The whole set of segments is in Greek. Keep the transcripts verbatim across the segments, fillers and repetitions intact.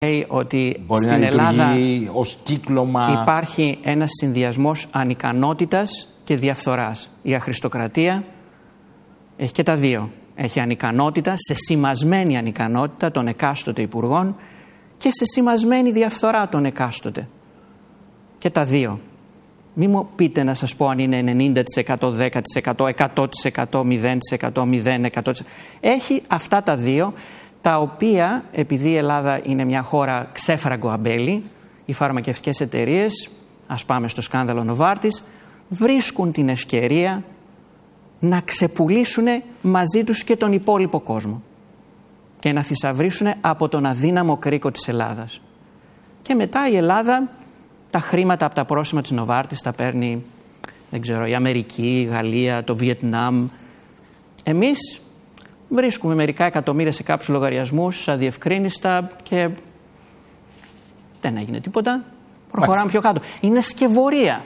λέει ότι μπορεί στην να Ελλάδα ως κύκλωμα... υπάρχει ένας συνδυασμός ανικανότητας και διαφθοράς. Η αχρηστοκρατία έχει και τα δύο. Έχει ανικανότητα, σε σημασμένη ανικανότητα των εκάστοτε υπουργών και σε σημασμένη διαφθορά των εκάστοτε. Και τα δύο. Μη μου πείτε να σας πω αν είναι ενενήντα τοις εκατό, δέκα τοις εκατό, εκατό τοις εκατό, μηδέν τοις εκατό, μηδέν τοις εκατό. Έχει αυτά τα δύο, τα οποία, επειδή η Ελλάδα είναι μια χώρα ξέφραγκο αμπέλι, οι φαρμακευτικές εταιρείες, ας πάμε στο σκάνδαλο Νοβάρτης, βρίσκουν την ευκαιρία να ξεπουλήσουν μαζί τους και τον υπόλοιπο κόσμο και να θησαυρίσουν από τον αδύναμο κρίκο της Ελλάδας. Και μετά η Ελλάδα τα χρήματα από τα πρόσημα της Νοβάρτης τα παίρνει, δεν ξέρω, η Αμερική, η Γαλλία, το Βιετνάμ. Εμείς βρίσκουμε μερικά εκατομμύρια σε κάποιους λογαριασμούς αδιευκρίνιστα και δεν έγινε τίποτα. Προχωράμε Μάλιστα. πιο κάτω. Είναι σκευωρία.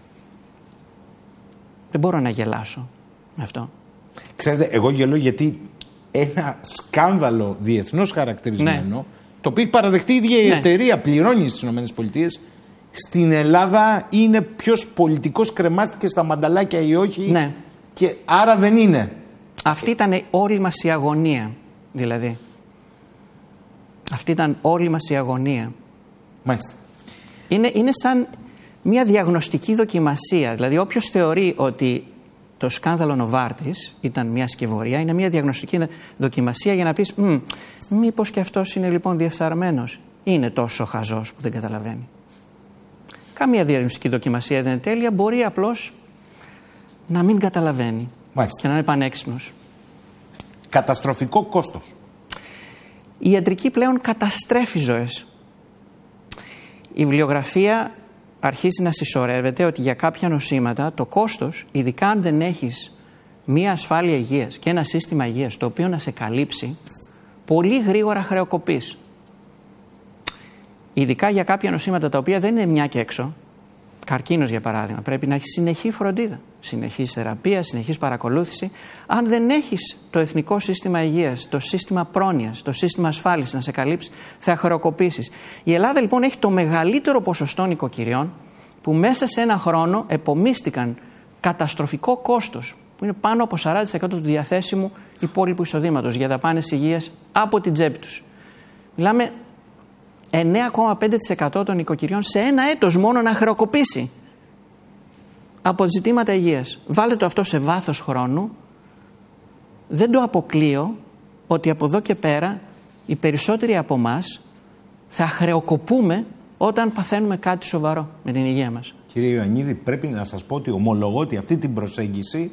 Δεν μπορώ να γελάσω με αυτό. Ξέρετε, εγώ γελώ γιατί ένα σκάνδαλο διεθνώς χαρακτηρισμένο, ναι. το οποίο έχει παραδεχτεί η ίδια η ναι. εταιρεία, πληρώνει στις ΗΠΑ, στην Ελλάδα είναι ποιος πολιτικός κρεμάστηκε στα μανταλάκια ή όχι, ναι. και άρα δεν είναι. Αυτή ήταν όλη μας η αγωνία, δηλαδή. Αυτή ήταν όλη μας η αγωνία. Μάλιστα. Είναι, είναι σαν μια διαγνωστική δοκιμασία. Δηλαδή όποιος θεωρεί ότι το σκάνδαλο Νοβάρτης ήταν μια σκευωρία, είναι μια διαγνωστική δοκιμασία για να πεις μήπως και αυτός είναι λοιπόν διεφθαρμένος. Είναι τόσο χαζός που δεν καταλαβαίνει. Καμία διαγνωστική δοκιμασία δεν είναι τέλεια, μπορεί απλώς να μην καταλαβαίνει. Μάλιστα. Και να είναι πανέξυπνος. Καταστροφικό κόστος. Η ιατρική πλέον καταστρέφει ζωές. Η βιβλιογραφία αρχίζει να συσσωρεύεται ότι για κάποια νοσήματα το κόστος, ειδικά αν δεν έχεις μία ασφάλεια υγείας και ένα σύστημα υγείας το οποίο να σε καλύψει, πολύ γρήγορα χρεοκοπείς. Ειδικά για κάποια νοσήματα τα οποία δεν είναι μια και έξω, καρκίνος για παράδειγμα, πρέπει να έχεις συνεχή φροντίδα, συνεχής θεραπεία, συνεχής παρακολούθηση. Αν δεν έχεις το εθνικό σύστημα υγείας, το σύστημα πρόνοιας, το σύστημα ασφάλισης να σε καλύψει, θα χρεοκοπήσεις. Η Ελλάδα λοιπόν έχει το μεγαλύτερο ποσοστό νοικοκυριών που μέσα σε ένα χρόνο επομίστηκαν καταστροφικό κόστος, που είναι πάνω από σαράντα τοις εκατό του διαθέσιμου υπόλοιπου εισοδήματος για δαπάνες υγείας από την τσέπη τους. Μιλάμε εννέα κόμμα πέντε τοις εκατό των νοικοκυριών σε ένα έτος μόνο να χρεοκοπήσει από ζητήματα υγείας. Βάλτε το αυτό σε βάθος χρόνου. Δεν το αποκλείω ότι από εδώ και πέρα οι περισσότεροι από εμάς θα χρεοκοπούμε όταν παθαίνουμε κάτι σοβαρό με την υγεία μας. Κύριε Ιωαννίδη, πρέπει να σας πω ότι ομολογώ ότι αυτή την προσέγγιση,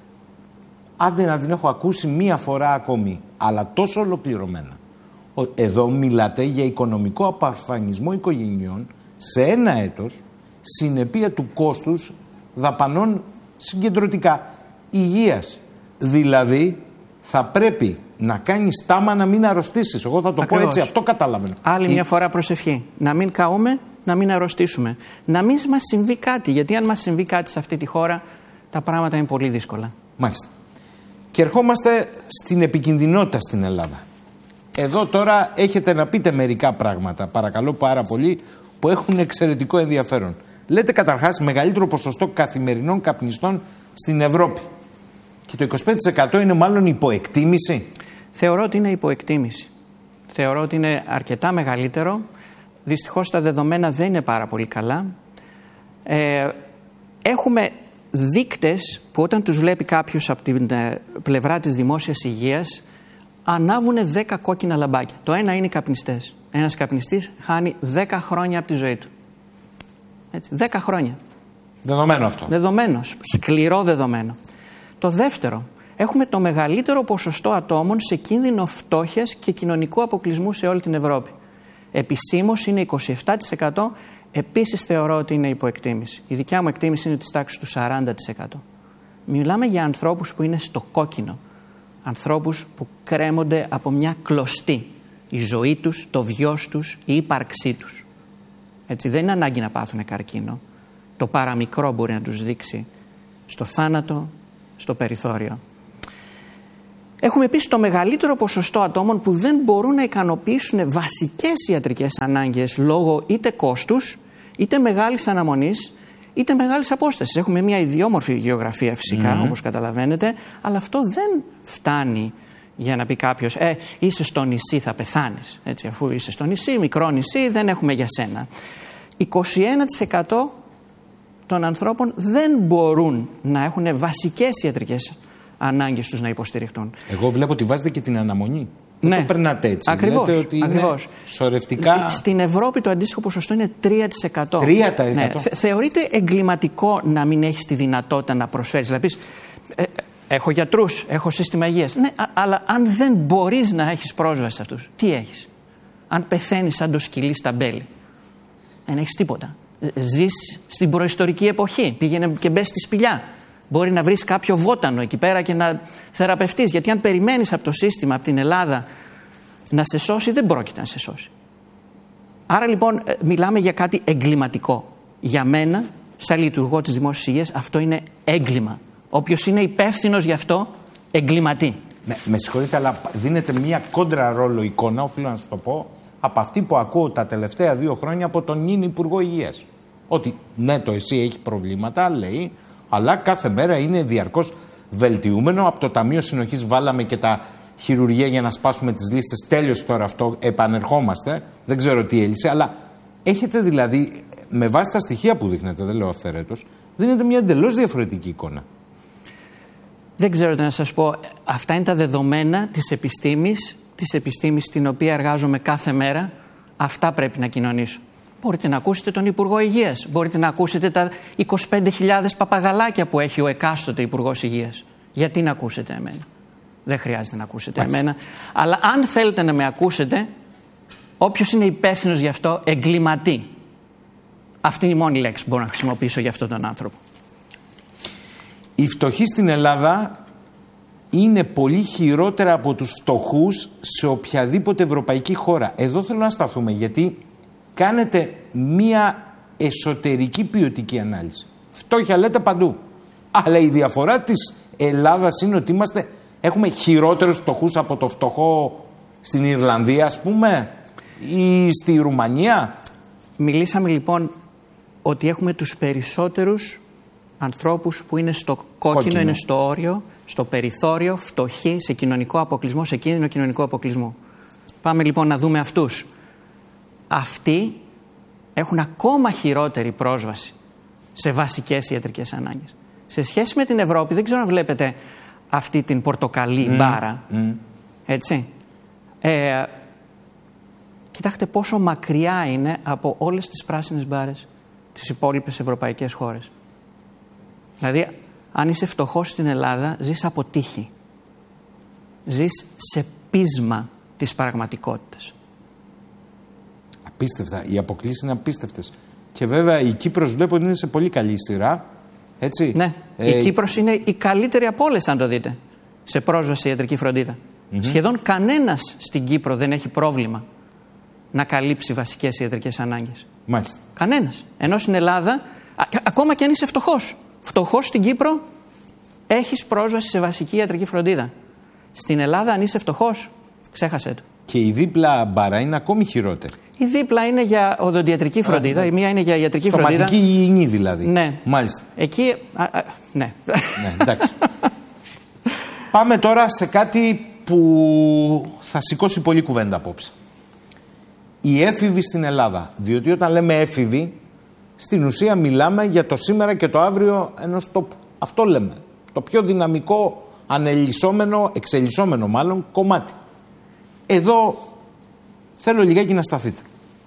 άντε να την έχω ακούσει μία φορά ακόμη, αλλά τόσο ολοκληρωμένα. Εδώ μιλάτε για οικονομικό απαρφανισμό οικογενειών σε ένα έτος, συνεπία του κόστους δαπανών συγκεντρωτικά υγείας. Δηλαδή θα πρέπει να κάνεις τάμα να μην αρρωστήσεις. Εγώ θα το Ακριβώς. πω έτσι, αυτό καταλαβαίνω. Άλλη Η... μια φορά προσευχή. Να μην καούμε, να μην αρρωστήσουμε. Να μην μας συμβεί κάτι, γιατί αν μας συμβεί κάτι σε αυτή τη χώρα, τα πράγματα είναι πολύ δύσκολα. Μάλιστα. Και ερχόμαστε στην επικινδυνότητα στην Ελλάδα. Εδώ τώρα έχετε να πείτε μερικά πράγματα, παρακαλώ πάρα πολύ, που έχουν εξαιρετικό ενδιαφέρον. Λέτε καταρχάς μεγαλύτερο ποσοστό καθημερινών καπνιστών στην Ευρώπη. Και το είκοσι πέντε τοις εκατό είναι μάλλον υποεκτίμηση. Θεωρώ ότι είναι υποεκτίμηση. Θεωρώ ότι είναι αρκετά μεγαλύτερο. Δυστυχώς τα δεδομένα δεν είναι πάρα πολύ καλά. Ε, έχουμε δείκτες που όταν τους βλέπει κάποιος από την πλευρά της δημόσιας υγείας, ανάβουν δέκα κόκκινα λαμπάκια. Το ένα είναι οι καπνιστές. Ένας καπνιστής χάνει δέκα χρόνια από τη ζωή του. Έτσι, δέκα χρόνια. Δεδομένο αυτό. Δεδομένο. Σκληρό δεδομένο. Το δεύτερο, έχουμε το μεγαλύτερο ποσοστό ατόμων σε κίνδυνο φτώχειας και κοινωνικού αποκλεισμού σε όλη την Ευρώπη. Επισήμως είναι είκοσι επτά τοις εκατό. Επίσης θεωρώ ότι είναι υποεκτίμηση. Η δικιά μου εκτίμηση είναι της τάξης του σαράντα τοις εκατό. Μιλάμε για ανθρώπους που είναι στο κόκκινο. Ανθρώπους που κρέμονται από μια κλωστή. Η ζωή τους, το βιός τους, η ύπαρξή τους. Έτσι, δεν είναι ανάγκη να πάθουν καρκίνο. Το παραμικρό μπορεί να τους δείξει στο θάνατο, στο περιθώριο. Έχουμε επίσης το μεγαλύτερο ποσοστό ατόμων που δεν μπορούν να ικανοποιήσουν βασικές ιατρικές ανάγκες λόγω είτε κόστους, είτε μεγάλης αναμονής, είτε μεγάλης απόστασης. Έχουμε μια ιδιόμορφη γεωγραφία φυσικά, mm-hmm. όπως καταλαβαίνετε, αλλά αυτό δεν φτάνει για να πει κάποιος «Ε, είσαι στο νησί, θα πεθάνεις». Έτσι, αφού είσαι στο νησί, μικρό νησί, δεν έχουμε για σένα. είκοσι ένα τοις εκατό των ανθρώπων δεν μπορούν να έχουν βασικές ιατρικές ανάγκες τους να υποστηριχτούν. Εγώ βλέπω ότι βάζετε και την αναμονή. Ναι. Δεν το περνάτε έτσι. Ακριβώς, λέτε ότι ακριβώς. Είναι σωρευτικά... Στην Ευρώπη το αντίστοιχο ποσοστό είναι τρία τοις εκατό. τρία τοις εκατό. Ναι. Θε, θεωρείται εγκληματικό να μην έχεις τη δυνατότητα να προσφέρεις. Δηλαδή, ε, έχω γιατρούς, έχω σύστημα υγείας. Ναι, α, αλλά αν δεν μπορείς να έχεις πρόσβαση σε αυτούς, τι έχεις? Αν πεθαίνεις σαν το σκυλί στα μπέλη, δεν έχεις τίποτα. Ζεις στην προϊστορική εποχή. Πήγαινε και μπες στη σπηλιά. Μπορεί να βρεις κάποιο βότανο εκεί πέρα και να θεραπευτείς. Γιατί αν περιμένεις από το σύστημα, από την Ελλάδα, να σε σώσει, δεν πρόκειται να σε σώσει. Άρα λοιπόν μιλάμε για κάτι εγκληματικό. Για μένα, σαν λειτουργό της δημόσιας υγείας, αυτό είναι έγκλημα. Όποιος είναι υπεύθυνος γι' αυτό, εγκληματεί. Με, με συγχωρείτε, αλλά δίνεται μια κόντρα ρόλο εικόνα, οφείλω να σας το πω, από αυτή που ακούω τα τελευταία δύο χρόνια από τον νυν Υπουργό Υγείας. Ότι ναι, το ΕΣΥ έχει προβλήματα, λέει, αλλά κάθε μέρα είναι διαρκώς βελτιούμενο. Από το Ταμείο Συνοχής βάλαμε και τα χειρουργεία για να σπάσουμε τις λίστες. Τέλειωσε τώρα αυτό, επανερχόμαστε. Δεν ξέρω τι έλυσε, αλλά έχετε δηλαδή, με βάση τα στοιχεία που δείχνετε, δεν λέω αυθαιρέτως, δίνετε μια εντελώς διαφορετική εικόνα. Δεν ξέρω τι να σας πω. Αυτά είναι τα δεδομένα της επιστήμης, της επιστήμης στην οποία εργάζομαι κάθε μέρα. Αυτά πρέπει να κοινωνήσω. Μπορείτε να ακούσετε τον Υπουργό Υγείας. Μπορείτε να ακούσετε τα είκοσι πέντε χιλιάδες παπαγαλάκια που έχει ο εκάστοτε Υπουργός Υγείας. Γιατί να ακούσετε εμένα? Δεν χρειάζεται να ακούσετε Μάλιστα. εμένα. Αλλά αν θέλετε να με ακούσετε, όποιος είναι υπεύθυνος γι' αυτό, εγκληματεί. Αυτή είναι η μόνη λέξη που μπορώ να χρησιμοποιήσω για αυτόν τον άνθρωπο. Οι φτωχοί στην Ελλάδα είναι πολύ χειρότερα από τους φτωχούς σε οποιαδήποτε ευρωπαϊκή χώρα. Εδώ θέλω να σταθούμε, γιατί κάνετε μία εσωτερική ποιοτική ανάλυση. Φτώχεια λέτε παντού. Αλλά η διαφορά της Ελλάδας είναι ότι είμαστε, έχουμε χειρότερους φτωχούς από το φτωχό στην Ιρλανδία, ας πούμε, ή στη Ρουμανία. Μιλήσαμε λοιπόν ότι έχουμε τους περισσότερους ανθρώπους που είναι στο κόκκινο, κόκκινο. είναι στο όριο, στο περιθώριο, φτωχοί, σε κοινωνικό αποκλεισμό, σε κίνδυνο κοινωνικού αποκλεισμού. Πάμε λοιπόν να δούμε αυτούς. Αυτοί έχουν ακόμα χειρότερη πρόσβαση σε βασικές ιατρικές ανάγκες. Σε σχέση με την Ευρώπη, δεν ξέρω αν βλέπετε αυτή την πορτοκαλί mm. μπάρα. Mm. Έτσι. Ε, κοιτάξτε πόσο μακριά είναι από όλες τις πράσινες μπάρες τις υπόλοιπες ευρωπαϊκές χώρες. Δηλαδή, αν είσαι φτωχός στην Ελλάδα, ζεις από τύχη. Ζεις σε πείσμα της πραγματικότητας. Απίστευτα. Οι αποκλήσεις είναι απίστευτες. Και βέβαια η Κύπρος βλέπω ότι είναι σε πολύ καλή σειρά. Έτσι. Ναι. Ε... Η Κύπρος είναι η καλύτερη από όλες, αν το δείτε, σε πρόσβαση ιατρική φροντίδα. Mm-hmm. Σχεδόν κανένας στην Κύπρο δεν έχει πρόβλημα να καλύψει βασικές ιατρικές ανάγκες. Μάλιστα. Κανένας. Ενώ στην Ελλάδα, α, ακόμα και αν είσαι φτωχός, φτωχός στην Κύπρο, έχεις πρόσβαση σε βασική ιατρική φροντίδα. Στην Ελλάδα, αν είσαι φτωχός, ξέχασέ το. Και η δίπλα μπάρα είναι ακόμη χειρότερη. Η δίπλα είναι για οδοντιατρική φροντίδα, η μία είναι για ιατρική Στοματική φροντίδα. Στοματική υγιεινή δηλαδή. Ναι. Μάλιστα. Εκεί, α, α, ναι. Ναι, εντάξει. Πάμε τώρα σε κάτι που θα σηκώσει πολύ κουβέντα απόψε. Οι έφηβοι στην Ελλάδα. Διότι όταν λέμε έφηβοι, στην ουσία μιλάμε για το σήμερα και το αύριο ενός τόπου. Αυτό λέμε. Το πιο δυναμικό, ανελισσόμενο, εξελισσόμενο μάλλον, κομμάτι. Εδώ θέλω λιγάκι να σταθείτε.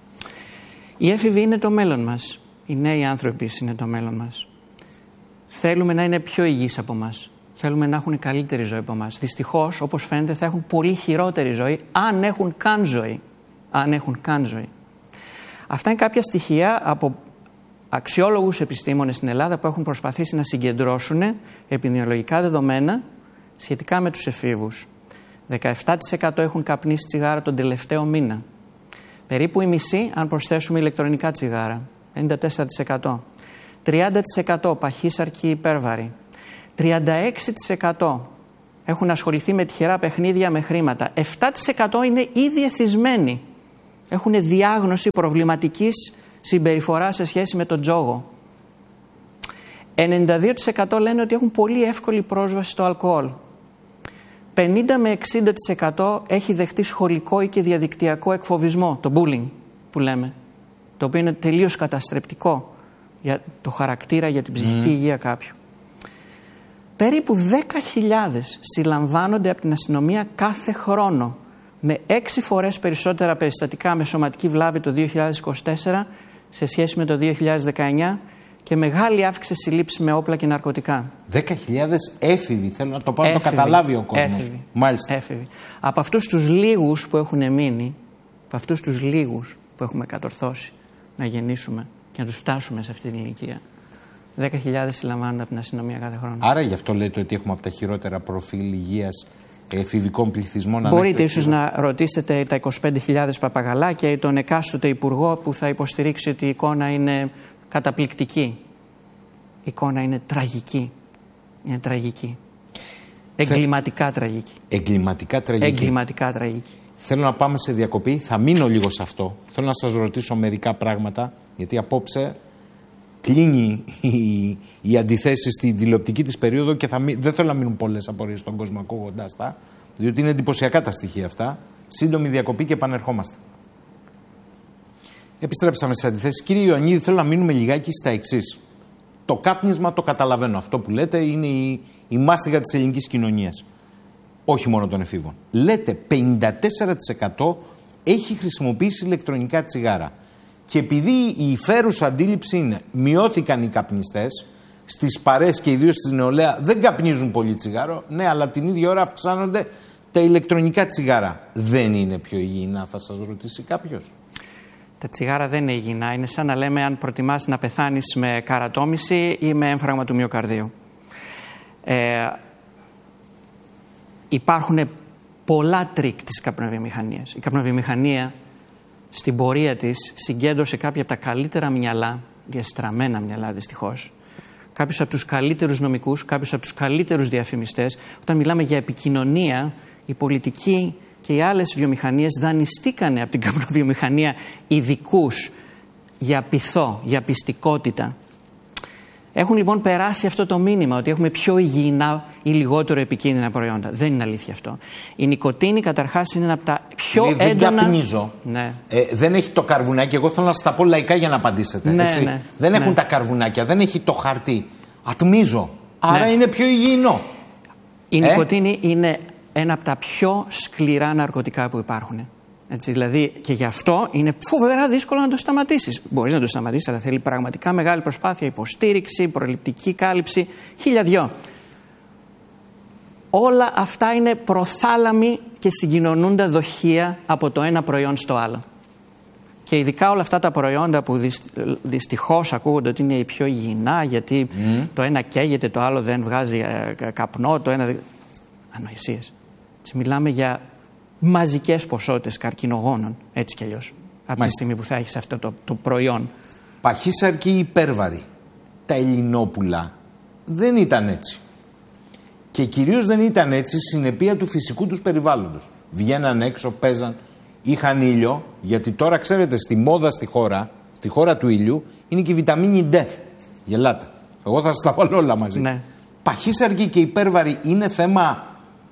Οι έφηβοι είναι το μέλλον μας. Οι νέοι άνθρωποι είναι το μέλλον μας. Θέλουμε να είναι πιο υγιείς από μας. Θέλουμε να έχουν καλύτερη ζωή από μας. Δυστυχώς, όπως φαίνεται, θα έχουν πολύ χειρότερη ζωή, αν έχουν καν ζωή. Αν έχουν καν ζωή. Αυτά είναι κάποια στοιχεία από αξιόλογους επιστήμονες στην Ελλάδα που έχουν προσπαθήσει να συγκεντρώσουν επιδημιολογικά δεδομένα σχετικά με τους εφήβους. δεκαεπτά τοις εκατό έχουν καπνίσει τσιγάρα τον τελευταίο μήνα. Περίπου η μισή αν προσθέσουμε ηλεκτρονικά τσιγάρα. πενήντα τέσσερα τοις εκατό. τριάντα τοις εκατό παχύσαρκοι υπέρβαροι. τριάντα έξι τοις εκατό έχουν ασχοληθεί με τυχερά παιχνίδια με χρήματα. επτά τοις εκατό είναι ήδη εθισμένοι. Έχουν διάγνωση προβληματικής συμπεριφοράς σε σχέση με τον τζόγο. ενενήντα δύο τοις εκατό λένε ότι έχουν πολύ εύκολη πρόσβαση στο αλκοόλ. πενήντα με εξήντα τοις εκατό έχει δεχτεί σχολικό ή και διαδικτυακό εκφοβισμό, το bullying που λέμε, το οποίο είναι τελείως καταστρεπτικό για το χαρακτήρα, για την ψυχική mm. υγεία κάποιου. Περίπου δέκα χιλιάδες συλλαμβάνονται από την αστυνομία κάθε χρόνο, με έξι φορές περισσότερα περιστατικά με σωματική βλάβη το δύο χιλιάδες είκοσι τέσσερα σε σχέση με το δύο χιλιάδες δεκαεννιά και μεγάλη αύξηση συλλήψεις με όπλα και ναρκωτικά. δέκα χιλιάδες έφηβοι, θέλω να το πω, να το καταλάβει ο κόσμος. Έφηβοι. Μάλιστα. Έφηβοι. Από αυτούς τους λίγους που έχουν μείνει, από αυτούς τους λίγους που έχουμε κατορθώσει να γεννήσουμε και να τους φτάσουμε σε αυτή την ηλικία, δέκα χιλιάδες συλλαμβάνονται από την αστυνομία κάθε χρόνο. Άρα γι' αυτό λέτε ότι έχουμε από τα χειρότερα προφίλ υγείας εφηβικών πληθυσμών. Μπορείτε ίσως να ρωτήσετε τα είκοσι πέντε χιλιάδες παπαγαλάκια ή τον εκάστοτε υπουργό που θα υποστηρίξει ότι η εικόνα είναι καταπληκτική. Η εικόνα είναι τραγική. Είναι τραγική. Εγκληματικά τραγική. Εγκληματικά τραγική. Εγκληματικά τραγική. Θέλω να πάμε σε διακοπή. Θα μείνω λίγο σε αυτό. Θέλω να σας ρωτήσω μερικά πράγματα, γιατί απόψε κλείνει η, η αντιθέση στην τηλεοπτική της περίοδο και θα μη, δεν θέλω να μείνουν πολλές απορίες στον κόσμο ακούγοντάς τα, διότι είναι εντυπωσιακά τα στοιχεία αυτά. Σύντομη διακοπή και επανερχόμαστε. Επιστρέψαμε στις αντιθέσεις. Κύριε Ιωαννίδη, θέλω να μείνουμε λιγάκι στα εξής. Το κάπνισμα το καταλαβαίνω. Αυτό που λέτε είναι η, η μάστιγα της ελληνικής κοινωνίας. Όχι μόνο των εφήβων. Λέτε πενήντα τέσσερα τοις εκατό έχει χρησιμοποιήσει ηλεκτρονικά τσιγάρα. Και επειδή η υφέρουσα αντίληψη είναι μειώθηκαν οι καπνιστές, στις παρέες και ιδίως στη νεολαία δεν καπνίζουν πολύ τσιγάρο, ναι, αλλά την ίδια ώρα αυξάνονται τα ηλεκτρονικά τσιγάρα. Δεν είναι πιο υγιεινά, θα σας ρωτήσει κάποιος. Τα τσιγάρα δεν είναι υγιεινά. Είναι σαν να λέμε αν προτιμάς να πεθάνεις με καρατόμηση ή με έμφραγμα του μυοκαρδίου. Ε, υπάρχουν πολλά τρίκ της καπνοβιομηχανίας. Η καπνοβιομηχανία στην πορεία της συγκέντρωσε κάποια από τα καλύτερα μυαλά, διαστραμμένα μυαλά δυστυχώς, κάποιους από τους καλύτερους νομικούς, κάποιους από τους καλύτερους διαφημιστές. Όταν μιλάμε για επικοινωνία, η πολιτική και οι άλλες βιομηχανίες δανειστήκανε από την καπνοβιομηχανία ειδικούς για πειθό, για πιστικότητα. Έχουν λοιπόν περάσει αυτό το μήνυμα ότι έχουμε πιο υγιεινά ή λιγότερο επικίνδυνα προϊόντα. Δεν είναι αλήθεια αυτό. Η νικοτίνη καταρχάς είναι ένα από τα πιο Λέει, έντονα... Δεν καπνίζω. Ναι. Ε, δεν έχει το καρβουνάκι. Εγώ θέλω να σας τα πω λαϊκά για να απαντήσετε. Ναι, έτσι. Ναι, δεν ναι. έχουν τα καρβουνάκια, δεν έχει το χαρτί. Ατμίζω. Άρα ναι. είναι πιο υγιεινό. Η ε? νικοτίνη είναι ένα από τα πιο σκληρά ναρκωτικά που υπάρχουν. Έτσι, δηλαδή, και γι' αυτό είναι φοβερά δύσκολο να το σταματήσεις. Μπορείς να το σταματήσεις, αλλά θέλει πραγματικά μεγάλη προσπάθεια, υποστήριξη, προληπτική κάλυψη, χίλια δυο. Όλα αυτά είναι προθάλαμοι και συγκοινωνούντα δοχεία από το ένα προϊόν στο άλλο. Και ειδικά όλα αυτά τα προϊόντα που δυστυχώς ακούγονται ότι είναι οι πιο υγιεινά, γιατί mm. το ένα καίγεται, το άλλο δεν βγάζει καπνό, το ένα... Ανοησίες. Μιλάμε για μαζικές ποσότητες καρκινογόνων, έτσι κι αλλιώς, από Μάλιστα. τη στιγμή που θα έχεις αυτό το, το προϊόν. Παχύσαρκη υπέρβαρη. Τα ελληνόπουλα δεν ήταν έτσι. Και κυρίως δεν ήταν έτσι συνεπία του φυσικού τους περιβάλλοντος. Βγαίναν έξω, παίζαν, είχαν ήλιο, γιατί τώρα ξέρετε στη μόδα στη χώρα, στη χώρα του ήλιου, είναι και η βιταμίνη D. Γελάτε. Εγώ θα σας τα βάλω όλα μαζί. Ναι. Παχύσαρκη και υπέρβαρη είναι θέμα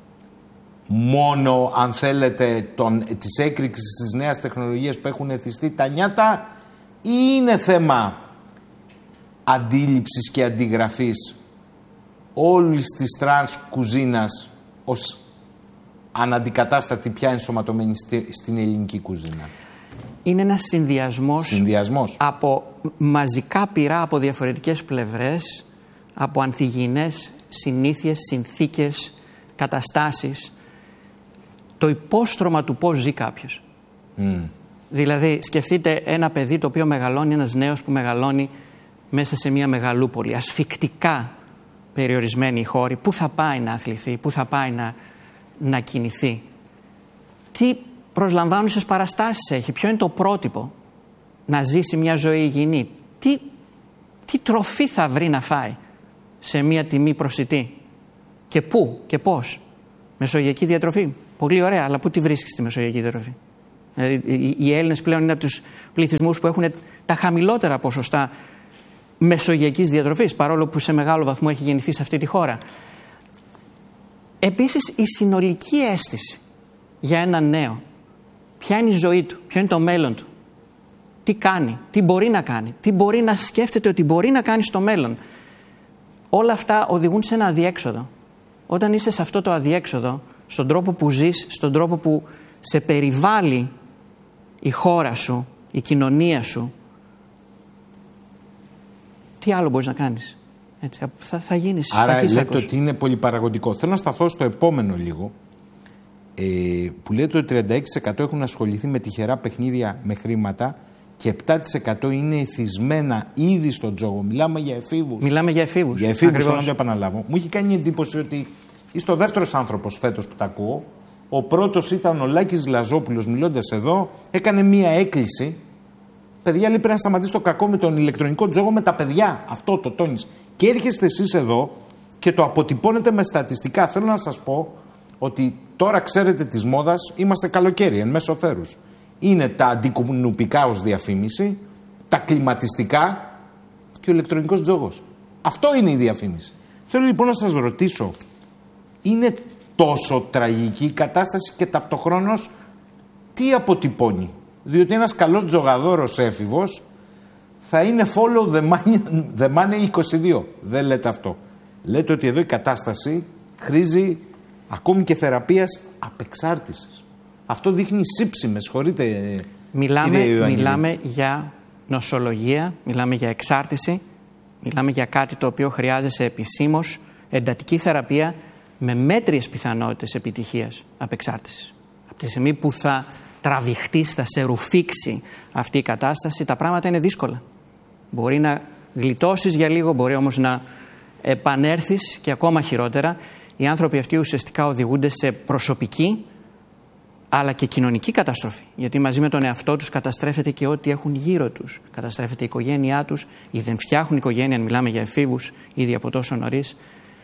μόνο, αν θέλετε, τον, της έκρηξης της νέας τεχνολογίας που έχουν εθιστεί τα νιάτα, ή είναι θέμα αντίληψης και αντιγραφής όλης της τρανς κουζίνας ως αναντικατάστατη πια ενσωματωμένη στη, στην ελληνική κουζίνα? Είναι ένας συνδυασμός, συνδυασμός από μαζικά πυρά από διαφορετικές πλευρές, από ανθυγιεινές συνήθειες, συνθήκες, καταστάσεις, το υπόστρωμα του πώς ζει κάποιος. Mm. Δηλαδή, σκεφτείτε ένα παιδί το οποίο μεγαλώνει, ένας νέος που μεγαλώνει μέσα σε μια μεγαλούπολη, ασφικτικά περιορισμένη η χώρη, πού θα πάει να αθληθεί, πού θα πάει να, να κινηθεί. Τι προσλαμβάνουσες παραστάσεις έχει, ποιο είναι το πρότυπο να ζήσει μια ζωή υγιεινή, τι, τι τροφή θα βρει να φάει σε μια τιμή προσιτή και πού και πώς. Μεσογειακή διατροφή. Πολύ ωραία, αλλά πού τη βρίσκεις τη μεσογειακή διατροφή? Δηλαδή, οι Έλληνες πλέον είναι από τους πληθυσμούς που έχουν τα χαμηλότερα ποσοστά μεσογειακής διατροφής, παρόλο που σε μεγάλο βαθμό έχει γεννηθεί σε αυτή τη χώρα. Επίσης, η συνολική αίσθηση για έναν νέο. Ποια είναι η ζωή του, ποιο είναι το μέλλον του, τι κάνει, τι μπορεί να κάνει, τι μπορεί να σκέφτεται ότι μπορεί να κάνει στο μέλλον. Όλα αυτά οδηγούν σε ένα αδιέξοδο. Όταν είσαι σε αυτό το αδιέξοδο, στον τρόπο που ζεις, στον τρόπο που σε περιβάλλει η χώρα σου, η κοινωνία σου, τι άλλο μπορείς να κάνεις? Έτσι, θα, θα γίνεις Άρα λέτε ότι είναι πολυπαραγωγικό. Θέλω να σταθώ στο επόμενο λίγο, ε, που λέτε ότι τριάντα έξι τοις εκατό έχουν ασχοληθεί με τυχερά παιχνίδια με χρήματα και επτά τοις εκατό είναι εθισμένα ήδη στον τζόγο. Μιλάμε για εφήβους. Μιλάμε για εφήβους. Για εφήβους, θέλω να το επαναλάβω. Μου είχε κάνει εντύπωση ότι είστε ο δεύτερος άνθρωπος φέτος που τα ακούω. Ο πρώτος ήταν ο Λάκης Λαζόπουλος, μιλώντας εδώ, έκανε μία έκκληση. Παιδιά, λέει, πρέπει να σταματήσει το κακό με τον ηλεκτρονικό τζόγο με τα παιδιά. Αυτό το τόνισε. Και έρχεστε εσείς εδώ και το αποτυπώνετε με στατιστικά. Θέλω να σας πω ότι τώρα ξέρετε της μόδας, είμαστε καλοκαίρι, εν μέσω θέρους. Είναι τα αντικουνουπικά ως διαφήμιση, τα κλιματιστικά και ο ηλεκτρονικός τζόγος. Αυτό είναι η διαφήμιση. Θέλω λοιπόν να σας ρωτήσω, είναι τόσο τραγική η κατάσταση και ταυτοχρόνως τι αποτυπώνει? Διότι ένας καλός τζογαδόρος έφηβος θα είναι follow the money, the money είκοσι δύο. Δεν λέτε αυτό. Λέτε ότι εδώ η κατάσταση χρήζει ακόμη και θεραπείας απεξάρτησης. Αυτό δείχνει σύψη, με συγχωρείτε. Μιλάμε, μιλάμε για νοσολογία, μιλάμε για εξάρτηση, μιλάμε για κάτι το οποίο χρειάζεσαι επισήμως εντατική θεραπεία με μέτριες πιθανότητες επιτυχίας απεξάρτησης. Από τη στιγμή που θα τραβηχτείς, θα σε ρουφήξει αυτή η κατάσταση, τα πράγματα είναι δύσκολα. Μπορεί να γλιτώσεις για λίγο, μπορεί όμως να επανέρθεις και ακόμα χειρότερα. Οι άνθρωποι αυτοί ουσιαστικά οδηγούνται σε προσωπική αλλά και κοινωνική καταστροφή. Γιατί μαζί με τον εαυτό τους καταστρέφεται και ό,τι έχουν γύρω τους. Καταστρέφεται η οικογένειά τους ή δεν φτιάχνουν οικογένεια, αν μιλάμε για εφήβους ήδη από τόσο νωρίς.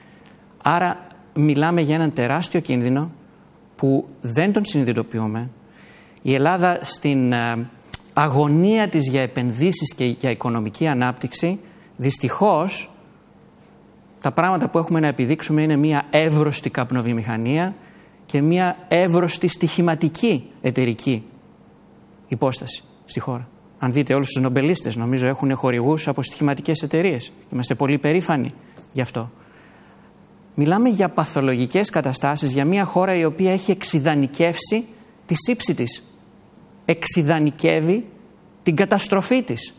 Άρα μιλάμε για έναν τεράστιο κίνδυνο που δεν τον συνειδητοποιούμε. Η Ελλάδα στην αγωνία της για επενδύσεις και για οικονομική ανάπτυξη, δυστυχώς τα πράγματα που έχουμε να επιδείξουμε είναι μια εύρωστη καπνοβιομηχανία και μια εύρωστη στοιχηματική εταιρική υπόσταση στη χώρα. Αν δείτε όλους τους νομπελίστες, νομίζω έχουν χορηγούς από στοιχηματικές εταιρείες. Είμαστε πολύ περήφανοι γι' αυτό. Μιλάμε για παθολογικές καταστάσεις, για μια χώρα η οποία έχει εξιδανικεύσει τη σύψη της. Εξιδανικεύει την καταστροφή της.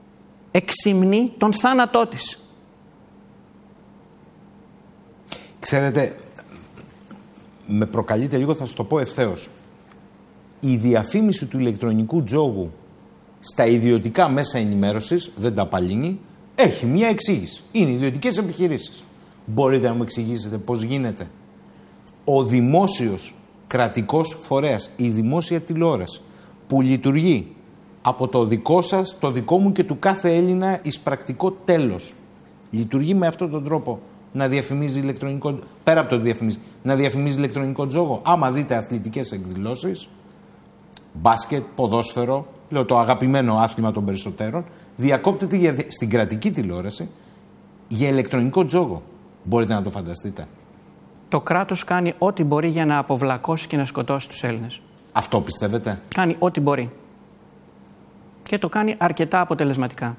Εξυμνεί τον θάνατό της. Ξέρετε, με προκαλείτε λίγο, θα σας το πω ευθέως. Η διαφήμιση του ηλεκτρονικού τζόγου στα ιδιωτικά μέσα ενημέρωσης, δεν τα απαλύνει, έχει μία εξήγηση. Είναι ιδιωτικές επιχειρήσεις. Μπορείτε να μου εξηγήσετε πώς γίνεται ο δημόσιος κρατικός φορέας, η δημόσια τηλεόραση, που λειτουργεί από το δικό σας, το δικό μου και του κάθε Έλληνα εις πρακτικό τέλος, λειτουργεί με αυτόν τον τρόπο να διαφημίζει ηλεκτρονικό, πέρα από το διαφημίζει, να διαφημίζει ηλεκτρονικό τζόγο? Άμα δείτε αθλητικές εκδηλώσεις, μπάσκετ, ποδόσφαιρο, λέω το αγαπημένο άθλημα των περισσότερων, διακόπτεται για, στην κρατική τηλεόραση για ηλεκτρονικό τζόγο. Μπορείτε να το φανταστείτε? Το κράτος κάνει ό,τι μπορεί για να αποβλακώσει και να σκοτώσει τους Έλληνες. Αυτό πιστεύετε? Κάνει ό,τι μπορεί. Και το κάνει αρκετά αποτελεσματικά.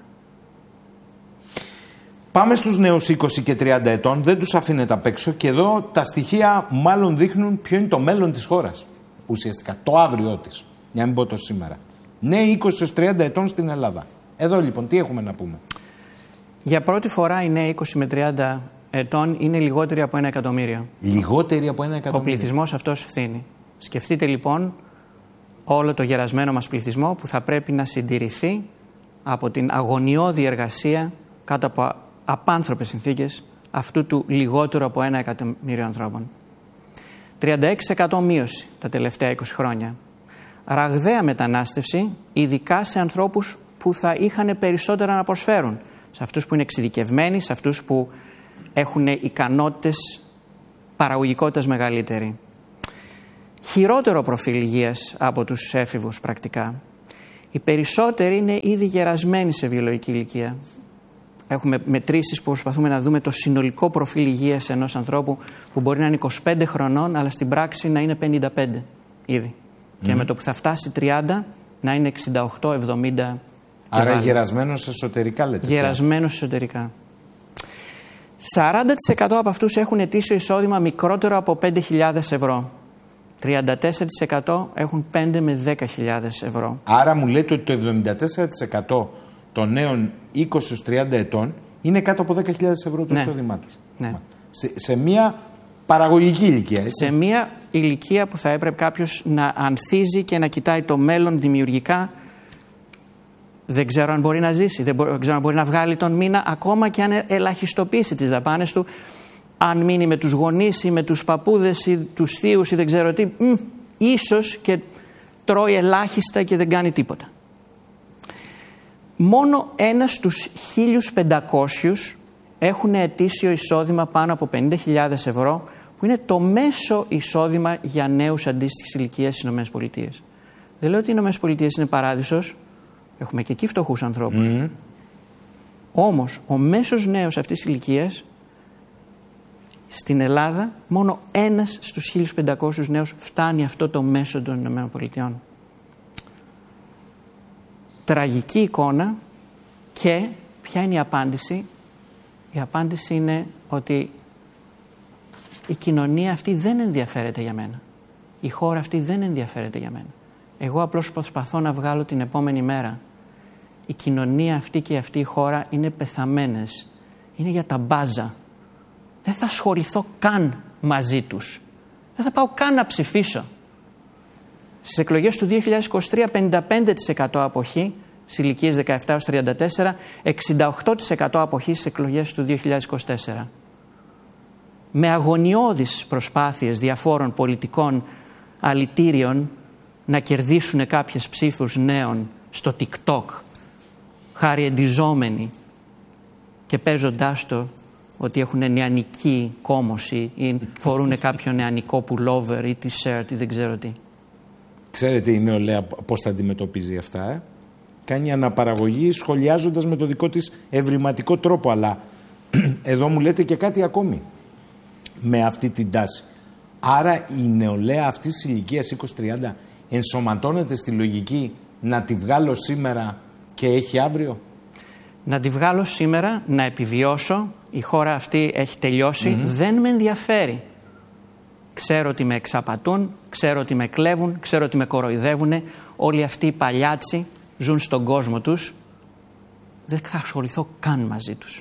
Πάμε στους νέους είκοσι και τριάντα ετών, δεν τους αφήνετε απ' έξω και εδώ τα στοιχεία μάλλον δείχνουν ποιο είναι το μέλλον της χώρας. Ουσιαστικά, το αύριό της. Για να μην πω το σήμερα. Νέοι είκοσι έως τριάντα ετών στην Ελλάδα. Εδώ λοιπόν τι έχουμε να πούμε? Για πρώτη φορά οι νέοι είκοσι με τριάντα ετών είναι λιγότεροι από ένα εκατομμύριο. Λιγότεροι από ένα εκατομμύριο. Ο πληθυσμός αυτός φθήνει. Σκεφτείτε λοιπόν όλο το γερασμένο μας πληθυσμό που θα πρέπει να συντηρηθεί από την αγωνιώδη εργασία κάτω από απάνθρωπες συνθήκες αυτού του λιγότερου από ένα εκατομμύριο ανθρώπων. τριάντα έξι τοις εκατό μείωση τα τελευταία είκοσι χρόνια. Ραγδαία μετανάστευση, ειδικά σε ανθρώπους που θα είχαν περισσότερα να προσφέρουν. Σε αυτούς που είναι εξειδικευμένοι, σε αυτούς που έχουν ικανότητες παραγωγικότητας μεγαλύτερη. χειρότερο προφίλ υγείας από τους έφηβους πρακτικά. Οι περισσότεροι είναι ήδη γερασμένοι σε βιολογική ηλικία. Έχουμε μετρήσεις που προσπαθούμε να δούμε το συνολικό προφίλ υγείας ενός ανθρώπου που μπορεί να είναι είκοσι πέντε χρονών, αλλά στην πράξη να είναι πενήντα πέντε ήδη. Mm-hmm. Και με το που θα φτάσει τριάντα να είναι εξήντα οκτώ εβδομήντα. Άρα γερασμένος εσωτερικά λέτε. Γερασμένος εσωτερικά. σαράντα τοις εκατό από αυτούς έχουν ετήσιο εισόδημα μικρότερο από πέντε χιλιάδες ευρώ. τριάντα τέσσερα τοις εκατό έχουν πέντε με δέκα χιλιάδες ευρώ. Άρα μου λέτε ότι το εβδομήντα τέσσερα τοις εκατό των νέων είκοσι έως τριάντα ετών είναι κάτω από δέκα χιλιάδες ευρώ το ναι. εισόδημά τους. Ναι. Σε, σε μια παραγωγική ηλικία, έτσι. Σε μια ηλικία που θα έπρεπε κάποιος να ανθίζει και να κοιτάει το μέλλον δημιουργικά. Δεν ξέρω αν μπορεί να ζήσει, δεν, μπορεί, δεν ξέρω αν μπορεί να βγάλει τον μήνα, ακόμα και αν ελαχιστοποιήσει τις δαπάνες του, αν μείνει με τους γονείς ή με τους παππούδες ή τους θείους ή δεν ξέρω τι, μ, ίσως και τρώει ελάχιστα και δεν κάνει τίποτα. Μόνο ένας στους χίλιους πεντακόσιους έχουν ετήσιο εισόδημα πάνω από πενήντα χιλιάδες ευρώ, που είναι το μέσο εισόδημα για νέους αντίστοιχης ηλικίας στις ΗΠΑ. Δεν λέω ότι οι ΗΠΑ είναι παράδεισος. Έχουμε και εκεί φτωχούς ανθρώπους. Mm-hmm. Όμως, ο μέσος νέος αυτής της ηλικίας στην Ελλάδα, μόνο ένας στους χίλιους πεντακόσιους νέους φτάνει αυτό το μέσο των ΗΠΑ. Τραγική εικόνα. Και ποια είναι η απάντηση? Η απάντηση είναι ότι η κοινωνία αυτή δεν ενδιαφέρεται για μένα. Η χώρα αυτή δεν ενδιαφέρεται για μένα. Εγώ απλώς προσπαθώ να βγάλω την επόμενη μέρα. Η κοινωνία αυτή και αυτή η χώρα είναι πεθαμένες. Είναι για τα μπάζα. Δεν θα ασχοληθώ καν μαζί τους. Δεν θα πάω καν να ψηφίσω. Στις εκλογές του δύο χιλιάδες είκοσι τρία, πενήντα πέντε τοις εκατό αποχή στις ηλικίες δεκαεπτά έως τριάντα τέσσερα, εξήντα οκτώ τοις εκατό αποχή στις εκλογές του δύο χιλιάδες είκοσι τέσσερα. Με αγωνιώδεις προσπάθειες διαφόρων πολιτικών αλητήριων να κερδίσουν κάποιες ψήφους νέων στο TikTok, χαριεντιζόμενοι και παίζοντάς το ότι έχουν νεανική κόμωση ή φορούν κάποιο νεανικό pullover ή t-shirt ή δεν ξέρω τι. Ξέρετε η νεολαία πώς τα αντιμετωπίζει αυτά, ε? Κάνει αναπαραγωγή σχολιάζοντας με το δικό της ευρηματικό τρόπο, αλλά εδώ μου λέτε και κάτι ακόμη με αυτή την τάση. Άρα η νεολαία αυτής της ηλικίας είκοσι τριάντα ενσωματώνεται στη λογική να τη βγάλω σήμερα και έχει αύριο. Να τη βγάλω σήμερα, να επιβιώσω, η χώρα αυτή έχει τελειώσει, mm-hmm. δεν με ενδιαφέρει. Ξέρω ότι με εξαπατούν, ξέρω ότι με κλέβουν, ξέρω ότι με κοροϊδεύουν. Όλοι αυτοί οι παλιάτσι ζουν στον κόσμο τους. Δεν θα ασχοληθώ καν μαζί τους.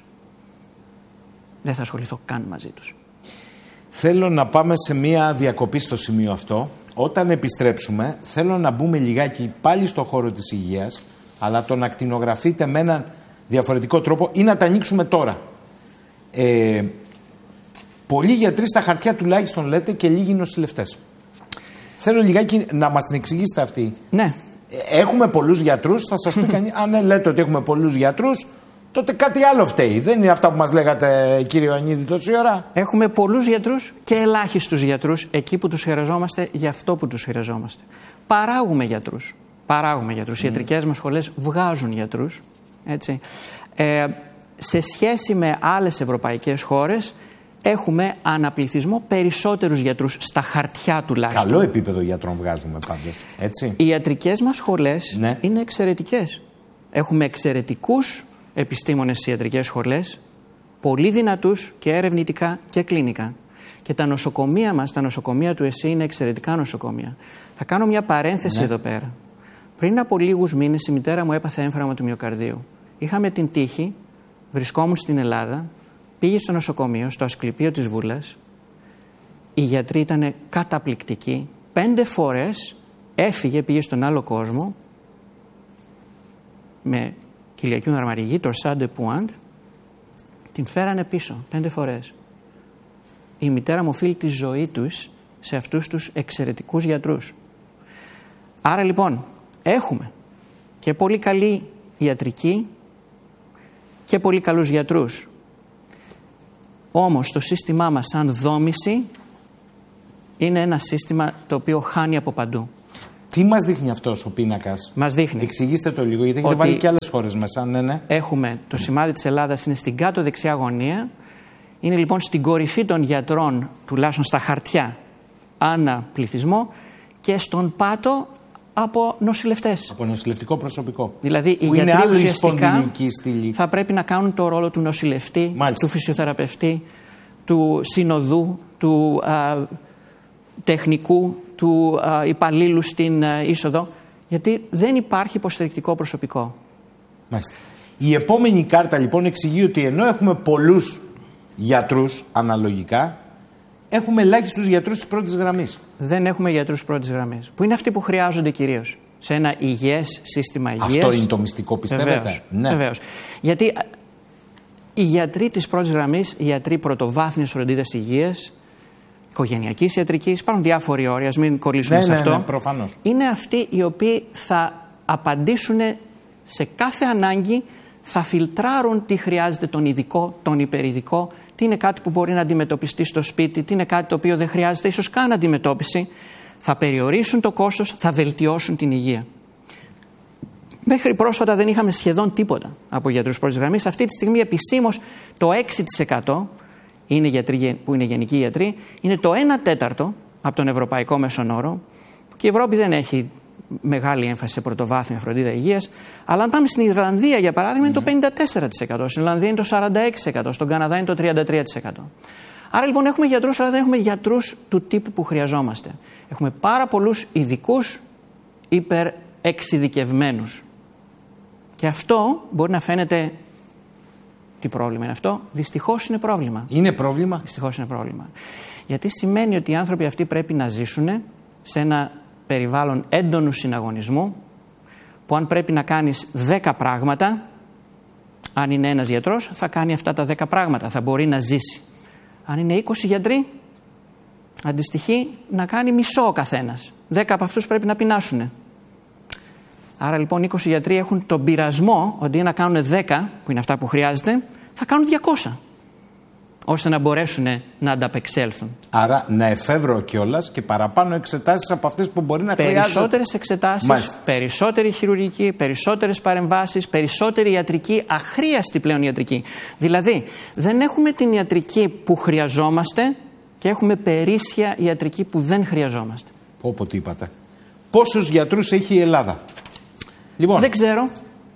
Δεν θα ασχοληθώ καν μαζί τους. Θέλω να πάμε σε μία διακοπή στο σημείο αυτό. Όταν επιστρέψουμε, θέλω να μπούμε λιγάκι πάλι στο χώρο της υγείας, αλλά το να ακτινογραφείτε με έναν διαφορετικό τρόπο ή να τα ανοίξουμε τώρα. Ε, πολλοί γιατροί στα χαρτιά τουλάχιστον λέτε και λίγοι νοσηλευτές. Θέλω λιγάκι να μας την εξηγήσετε αυτή. Ναι. Έχουμε πολλούς γιατρούς, θα σας πει κανείς, αν ναι, λέτε ότι έχουμε πολλούς γιατρούς, τότε κάτι άλλο φταίει. Δεν είναι αυτά που μας λέγατε, κύριε Ιωαννίδη, τόση ώρα. Έχουμε πολλούς γιατρούς και ελάχιστους γιατρούς εκεί που τους χρειαζόμαστε, για αυτό που τους χρειαζόμαστε. Παράγουμε γιατρούς. Παράγουμε γιατρούς. Mm. Οι ιατρικές μας σχολές βγάζουν γιατρούς. Έτσι. Ε, σε σχέση με άλλες ευρωπαϊκές χώρες, έχουμε αναπληθυσμό περισσότερους γιατρούς στα χαρτιά τουλάχιστον. Καλό επίπεδο γιατρών βγάζουμε πάντως. Έτσι. Οι ιατρικές μας σχολές ναι. είναι εξαιρετικές. Έχουμε εξαιρετικούς επιστήμονες στις ιατρικές σχολές, πολύ δυνατούς και ερευνητικά και κλινικά. Και τα νοσοκομεία μας, τα νοσοκομεία του ΕΣΥ είναι εξαιρετικά νοσοκομεία. Θα κάνω μια παρένθεση ναι. εδώ πέρα. Πριν από λίγους μήνες η μητέρα μου έπαθε έμφραμα του μυοκαρδίου. Είχαμε την τύχη, βρισκόμουν στην Ελλάδα, πήγε στο νοσοκομείο, στο Ασκληπείο της Βούλας. Οι γιατροί ήταν καταπληκτικοί. Πέντε φορές έφυγε, πήγε στον άλλο κόσμο με κοιλιακή ναρμαριγή, τορσάν ντε πουάντ, την φέρανε πίσω πέντε φορές. Η μητέρα μου οφείλει τη ζωή τους σε αυτούς τους εξαιρετικούς γιατρούς. Άρα λοιπόν έχουμε και πολύ καλή ιατρική και πολύ καλούς γιατρούς. Όμως το σύστημά μας σαν δόμηση είναι ένα σύστημα το οποίο χάνει από παντού. Τι μας δείχνει αυτός ο πίνακας? Μας δείχνει. Εξηγήστε το λίγο, γιατί έχετε βάλει και άλλες χώρες μέσα. Ναι, ναι. Έχουμε το σημάδι της Ελλάδας, είναι στην κάτω δεξιά γωνία. Είναι λοιπόν στην κορυφή των γιατρών, τουλάχιστον στα χαρτιά, ανά πληθυσμό, και στον πάτο από νοσηλευτές. Από νοσηλευτικό προσωπικό. Δηλαδή οι γιατροί ουσιαστικά θα πρέπει να κάνουν το ρόλο του νοσηλευτή, Μάλιστα. του φυσιοθεραπευτή, του συνοδού, του α, τεχνικού, του α, υπαλλήλου στην α, είσοδο, γιατί δεν υπάρχει υποστηρικτικό προσωπικό. Μάλιστα. Η επόμενη κάρτα λοιπόν εξηγεί ότι ενώ έχουμε πολλούς γιατρούς αναλογικά, έχουμε ελάχιστους γιατρούς της πρώτης γραμμής. Δεν έχουμε γιατρούς πρώτης γραμμής, που είναι αυτοί που χρειάζονται κυρίως σε ένα υγιές σύστημα υγείας. Αυτό είναι το μυστικό, πιστεύετε? Βεβαίως, ναι. Βεβαίως. Γιατί οι γιατροί της πρώτης γραμμής, οι γιατροί πρωτοβάθμιας φροντίδας υγείας, οικογενειακής ιατρικής, υπάρχουν διάφοροι όροι, ας μην κολλήσουμε ναι, σε ναι, αυτό. Ναι, προφανώς. Είναι αυτοί οι οποίοι θα απαντήσουν σε κάθε ανάγκη, θα φιλτράρουν τι χρειάζεται τον ειδικό, τον υπερειδικό, τι είναι κάτι που μπορεί να αντιμετωπιστεί στο σπίτι, τι είναι κάτι το οποίο δεν χρειάζεται ίσως καν αντιμετώπιση, θα περιορίσουν το κόστος, θα βελτιώσουν την υγεία. Μέχρι πρόσφατα δεν είχαμε σχεδόν τίποτα από γιατρούς πρώτης γραμμής. Αυτή τη στιγμή επισήμως το έξι τοις εκατό είναι γιατροί, που είναι γενικοί γιατροί, είναι το ένα τέταρτο από τον ευρωπαϊκό μέσον όρο, και η Ευρώπη δεν έχει μεγάλη έμφαση σε πρωτοβάθμια φροντίδα υγείας. Αλλά αν πάμε στην Ιρλανδία, για παράδειγμα, είναι το πενήντα τέσσερα τοις εκατό, στην Ιρλανδία είναι το σαράντα έξι τοις εκατό, στον Καναδά είναι το τριάντα τρία τοις εκατό. Άρα λοιπόν έχουμε γιατρούς, αλλά δεν έχουμε γιατρούς του τύπου που χρειαζόμαστε. Έχουμε πάρα πολλούς ειδικούς υπερεξειδικευμένους. Και αυτό μπορεί να φαίνεται. Τι πρόβλημα είναι αυτό? Δυστυχώς είναι πρόβλημα. Είναι πρόβλημα. Δυστυχώς είναι πρόβλημα. Γιατί σημαίνει ότι οι άνθρωποι αυτοί πρέπει να ζήσουν σε ένα περιβάλλον έντονου συναγωνισμού, που αν πρέπει να κάνεις δέκα πράγματα, αν είναι ένας γιατρός θα κάνει αυτά τα δέκα πράγματα, θα μπορεί να ζήσει. Αν είναι είκοσι γιατροί, αντιστοιχεί να κάνει μισό ο καθένας. δέκα από αυτούς πρέπει να πεινάσουν. Άρα λοιπόν είκοσι γιατροί έχουν τον πειρασμό ότι να κάνουν δέκα, που είναι αυτά που χρειάζεται, θα κάνουν διακόσια, ώστε να μπορέσουν να ανταπεξέλθουν. Άρα να εφεύρω κιόλας και παραπάνω εξετάσεις από αυτές που μπορεί να χρειάζονται. Περισσότερες εξετάσεις, Μάλιστα. περισσότερη χειρουργική, περισσότερες παρεμβάσεις, περισσότερη ιατρική, αχρίαστη πλέον ιατρική. Δηλαδή δεν έχουμε την ιατρική που χρειαζόμαστε και έχουμε περίσσια ιατρική που δεν χρειαζόμαστε. Όπω τι είπατε. Πόσους γιατρούς έχει η Ελλάδα? Λοιπόν. Δεν ξέρω.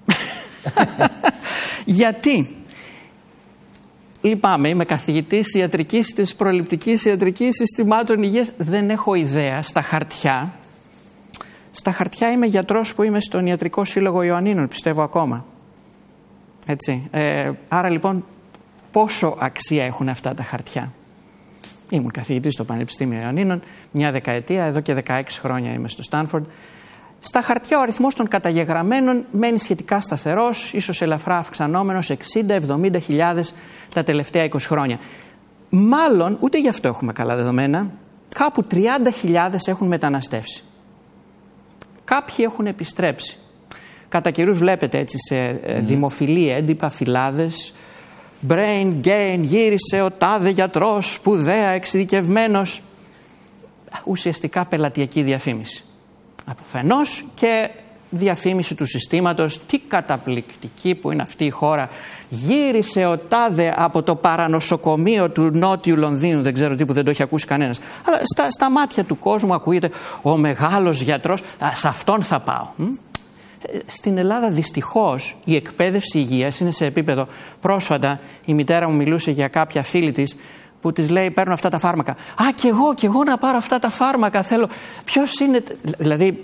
Γιατί? Λυπάμαι, είμαι καθηγητής ιατρικής, της προληπτικής ιατρικής, συστημάτων υγείας. Δεν έχω ιδέα στα χαρτιά. Στα χαρτιά είμαι γιατρός που είμαι στον Ιατρικό Σύλλογο Ιωαννίνων, πιστεύω ακόμα. Έτσι. Ε, άρα λοιπόν πόσο αξία έχουν αυτά τα χαρτιά? Ήμουν καθηγητής στο Πανεπιστήμιο Ιωαννίνων μια δεκαετία, εδώ και δεκαέξι χρόνια είμαι στο Στάνφορντ. Στα χαρτιά ο αριθμός των καταγεγραμμένων μένει σχετικά σταθερός, ίσως ελαφρά αυξανόμενος, εξήντα με εβδομήντα χιλιάδες τα τελευταία είκοσι χρόνια. Μάλλον, ούτε γι' αυτό έχουμε καλά δεδομένα, κάπου τριάντα χιλιάδες έχουν μεταναστεύσει. Κάποιοι έχουν επιστρέψει. Κατά καιρούς βλέπετε έτσι σε mm. δημοφιλή έντυπα, φυλάδες, brain gain, γύρισε ο τάδε γιατρός, σπουδαία, εξειδικευμένος. Ουσιαστικά πελατειακή διαφήμιση. Αφενός και διαφήμιση του συστήματος, τι καταπληκτική που είναι αυτή η χώρα. Γύρισε ο τάδε από το παρανοσοκομείο του Νότιου Λονδίνου, δεν ξέρω τι που δεν το έχει ακούσει κανένας. Αλλά στα, στα μάτια του κόσμου ακούγεται ο μεγάλος γιατρός, α, σε αυτόν θα πάω. Στην Ελλάδα δυστυχώς η εκπαίδευση υγείας είναι σε επίπεδο. Πρόσφατα η μητέρα μου μιλούσε για κάποια φίλη της που της λέει παίρνω αυτά τα φάρμακα. Α, κι εγώ, κι εγώ να πάρω αυτά τα φάρμακα θέλω. Ποιος είναι... Δηλαδή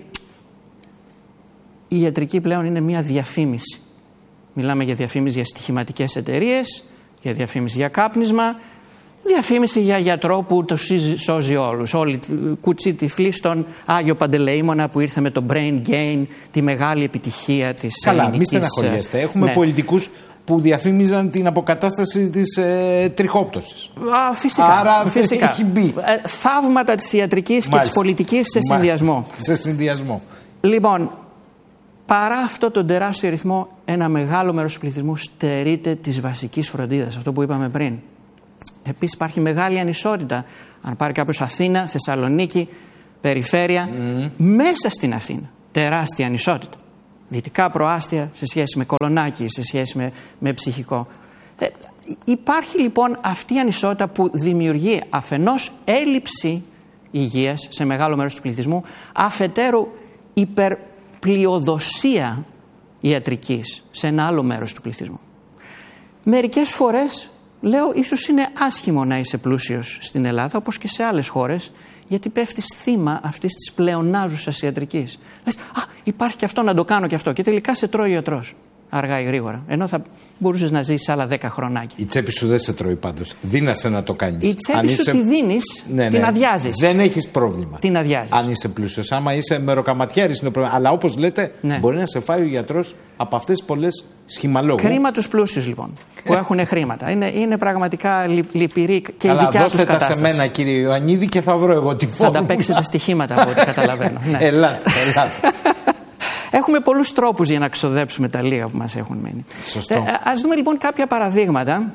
η ιατρική πλέον είναι μια διαφήμιση. Μιλάμε για διαφήμιση για στοιχηματικές εταιρείες, για διαφήμιση για κάπνισμα, διαφήμιση για γιατρό που το σώζει όλους. Όλοι κουτσί τυφλοί στον Άγιο Παντελεήμονα που ήρθε με το brain gain, τη μεγάλη επιτυχία της ελληνικής... Καλά, μη στεναχωριέστε. Έχουμε ναι. πολιτικούς που διαφήμιζαν την αποκατάσταση της ε, τριχόπτωσης. Α, φυσικά. Άρα φυσικά. έχει μπει. Ε, θαύματα της ιατρικής Μάλιστα. και της πολιτικής σε συνδυασμό. Σε συνδυασμό. Λοιπόν, παρά αυτό τον τεράστιο αριθμό, ένα μεγάλο μέρος του πληθυσμού στερείται της βασικής φροντίδας, αυτό που είπαμε πριν. Επίσης υπάρχει μεγάλη ανισότητα. Αν πάρει κάποιος Αθήνα, Θεσσαλονίκη, περιφέρεια, mm. μέσα στην Αθήνα τεράστια ανισότητα. Δυτικά προάστια σε σχέση με Κολονάκι, σε σχέση με, με ψυχικό. Ε, υπάρχει λοιπόν αυτή η ανισότητα που δημιουργεί αφενός έλλειψη υγείας σε μεγάλο μέρος του πληθυσμού, αφετέρου υπερπλειοδοσία ιατρικής σε ένα άλλο μέρος του πληθυσμού. Μερικές φορές λέω ίσως είναι άσχημο να είσαι πλούσιος στην Ελλάδα όπως και σε άλλες χώρες, γιατί πέφτεις θύμα αυτής της πλεονάζουσας ιατρικής. Λες, α, υπάρχει και αυτό, να το κάνω και αυτό. Και τελικά σε τρώει ο ιατρός. Αργά ή γρήγορα. Ενώ θα μπορούσες να ζήσεις άλλα δέκα χρονάκια. Η τσέπη σου δεν σε τρώει πάντως. Δίνασε να το κάνεις. Η τσέπη σου είσαι... τη δίνεις, ναι, την ναι. αδειάζεις. Δεν έχεις πρόβλημα. Την αδειάζεις. Αν είσαι πλούσιος. Άμα είσαι μεροκαματιάρης είναι πρόβλημα. Αλλά όπως λέτε, ναι. μπορεί να σε φάει ο γιατρός από αυτές τις πολλές σχημαλόγου. Κρίμα τους πλούσιους λοιπόν, που έχουν χρήματα. Είναι, είναι πραγματικά λι, λυπηρή και η δικιά τους κατάσταση. Δώστε τα σε μένα, κύριε Ιωαννίδη, και θα βρω εγώ τη φόρμα. Θα τα παίξετε στοιχήματα από ό,τι καταλαβαίνω. Ναι. Ελάτε, ελάτε. Έχουμε πολλούς τρόπους για να ξοδέψουμε τα λίγα που μας έχουν μείνει. Σωστό. Ε, ας δούμε λοιπόν κάποια παραδείγματα.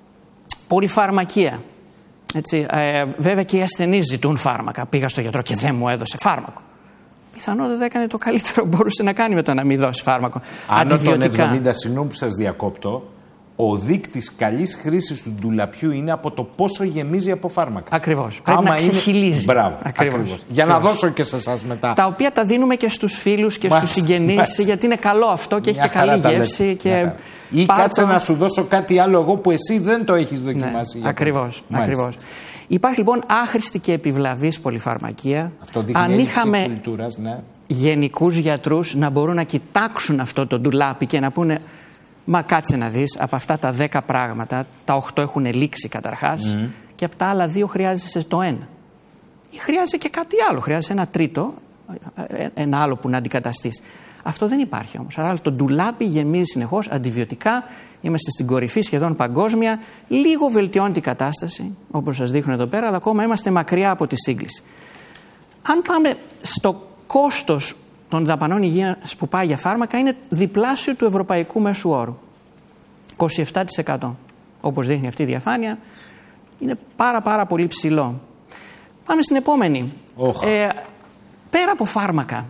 Πολυφαρμακεία. Έτσι, ε, βέβαια και οι ασθενείς ζητούν φάρμακα. Πήγα στο γιατρό και δεν μου έδωσε φάρμακο. Πιθανότατα έκανε το καλύτερο που μπορούσε να κάνει με το να μην δώσει φάρμακο. Άνω των εβδομήντα, συγγνώμη που σας διακόπτω, ο δείκτης καλής χρήσης του ντουλαπιού είναι από το πόσο γεμίζει από φάρμακα. Ακριβώς. Πρέπει άμα να ξεχυλίζει. Είναι... Μπράβο. Ακριβώς. Ακριβώς. Για να Ακριβώς. δώσω και σε εσάς μετά. Τα οποία τα δίνουμε και στους φίλους και στους συγγενείς, γιατί είναι καλό αυτό και έχει και καλή γεύση. Και... Ή Πάτω... κάτσε να σου δώσω κάτι άλλο εγώ που εσύ δεν το έχεις δοκιμάσει. Ναι. Ακριβώς. Ακριβώς. Υπάρχει λοιπόν άχρηστη και επιβλαβής πολυφαρμακεία. Αυτό δείχνει αν είχαμε κουλτούρας, ναι. γενικούς γιατρούς να μπορούν να κοιτάξουν αυτό το ντουλάπι και να πούνε, μα κάτσε να δεις, από αυτά τα δέκα πράγματα, τα οκτώ έχουν λήξει καταρχάς mm. και από τα άλλα δύο χρειάζεσαι το ένα. Ή χρειάζεσαι και κάτι άλλο, χρειάζεσαι ένα τρίτο, ένα άλλο που να αντικαταστείς. Αυτό δεν υπάρχει όμως. Άρα το ντουλάπι γεμίζει συνεχώς, αντιβιωτικά, είμαστε στην κορυφή σχεδόν παγκόσμια, λίγο βελτιώνει την κατάσταση, όπως σας δείχνω εδώ πέρα, αλλά ακόμα είμαστε μακριά από τη σύγκληση. Αν πάμε στο κόστος των δαπανών υγείας που πάει για φάρμακα, είναι διπλάσιο του ευρωπαϊκού μέσου όρου. είκοσι επτά τοις εκατό. Όπως δείχνει αυτή η διαφάνεια, είναι πάρα πάρα πολύ ψηλό. Πάμε στην επόμενη. Oh. Ε, πέρα από φάρμακα,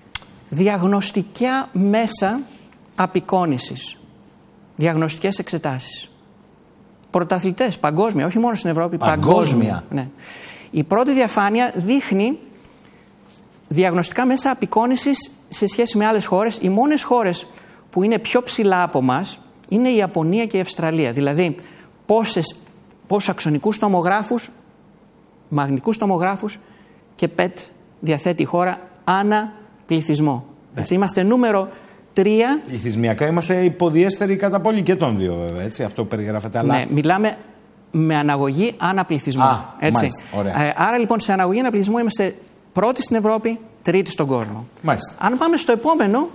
διαγνωστικά μέσα απεικόνησης, διαγνωστικές εξετάσεις. Πρωταθλητές, παγκόσμια, όχι μόνο στην Ευρώπη, παγκόσμια. παγκόσμια. Ναι. Η πρώτη διαφάνεια δείχνει διαγνωστικά μέσα απεικόνησης σε σχέση με άλλες χώρες. Οι μόνες χώρες που είναι πιο ψηλά από μας είναι η Ιαπωνία και η Αυστραλία. Δηλαδή, πόσες, πόσους αξονικούς τομογράφους, μαγνητικούς τομογράφους και πετ διαθέτει η χώρα ανά πληθυσμό. Έτσι, είμαστε νούμερο τρία. Πληθυσμιακά είμαστε υποδιέστεροι κατά πολύ και των δύο, βέβαια. Έτσι, αυτό περιγράφεται. Αλλά... Ναι, μιλάμε με αναγωγή ανά πληθυσμό. Α, έτσι. Μάλιστα, ε, άρα λοιπόν σε αναγωγή ανά πληθυσμό είμαστε πρώτοι στην Ευρώπη, τρίτοι στον κόσμο. Μάλιστα. Αν πάμε στο επόμενο,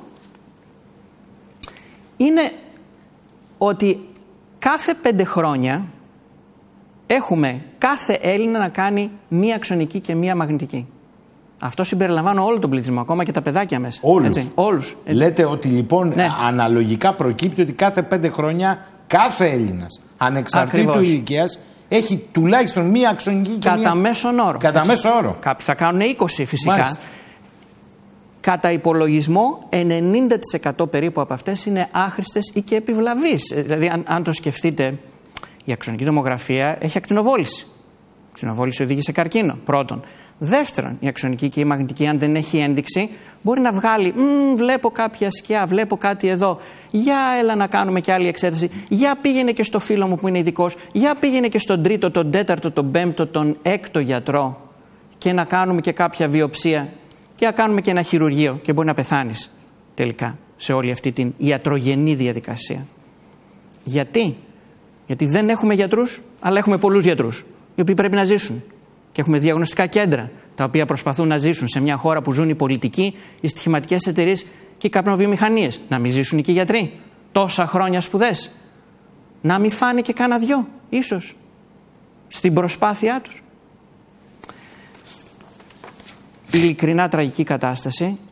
είναι ότι κάθε πέντε χρόνια έχουμε κάθε Έλληνα να κάνει μία αξονική και μία μαγνητική. Αυτό συμπεριλαμβάνω όλο τον πληθυσμό, ακόμα και τα παιδάκια μέσα. Όλους. Έτσι, όλους έτσι. Λέτε ότι λοιπόν ναι. αναλογικά προκύπτει ότι κάθε πέντε χρόνια κάθε Έλληνας, ανεξαρτήτου ηλικίας, έχει τουλάχιστον μία αξονική και κατά μία... μέσον όρο. Κατά μέσο όρο. Κάποιοι θα κάνουν είκοσι φυσικά. Μάλιστα. Κατά υπολογισμό, ενενήντα τοις εκατό περίπου από αυτές είναι άχρηστες ή και επιβλαβείς. Δηλαδή, αν, αν το σκεφτείτε, η αξονική τομογραφία έχει ακτινοβόληση. Η ακτινοβόληση οδηγεί σε καρκίνο, πρώτον. Δεύτερον, η αξονική και η μαγνητική, αν δεν έχει ένδειξη, μπορεί να βγάλει βλέπω κάποια σκιά, βλέπω κάτι εδώ. Για έλα να κάνουμε και άλλη εξέταση. Για πήγαινε και στο φίλο μου που είναι ειδικός. Για πήγαινε και στον τρίτο, τον τέταρτο, τον πέμπτο, τον έκτο γιατρό και να κάνουμε και κάποια βιοψία και να κάνουμε και ένα χειρουργείο και μπορεί να πεθάνεις τελικά σε όλη αυτή την ιατρογενή διαδικασία. Γιατί? Γιατί δεν έχουμε γιατρούς, αλλά έχουμε πολλούς γιατρούς, οι οποίοι πρέπει να ζήσουν. Και έχουμε διαγνωστικά κέντρα, τα οποία προσπαθούν να ζήσουν σε μια χώρα που ζουν οι πολιτικοί, οι στοιχηματικές εταιρείες και οι καπνοβιομηχανίες. Να μην ζήσουν και οι γιατροί. Τόσα χρόνια σπουδές. Να μην φάνε και κάνα δυο, ίσως, στην προσπάθειά τους. Ειλικρινά τραγική κατάσταση.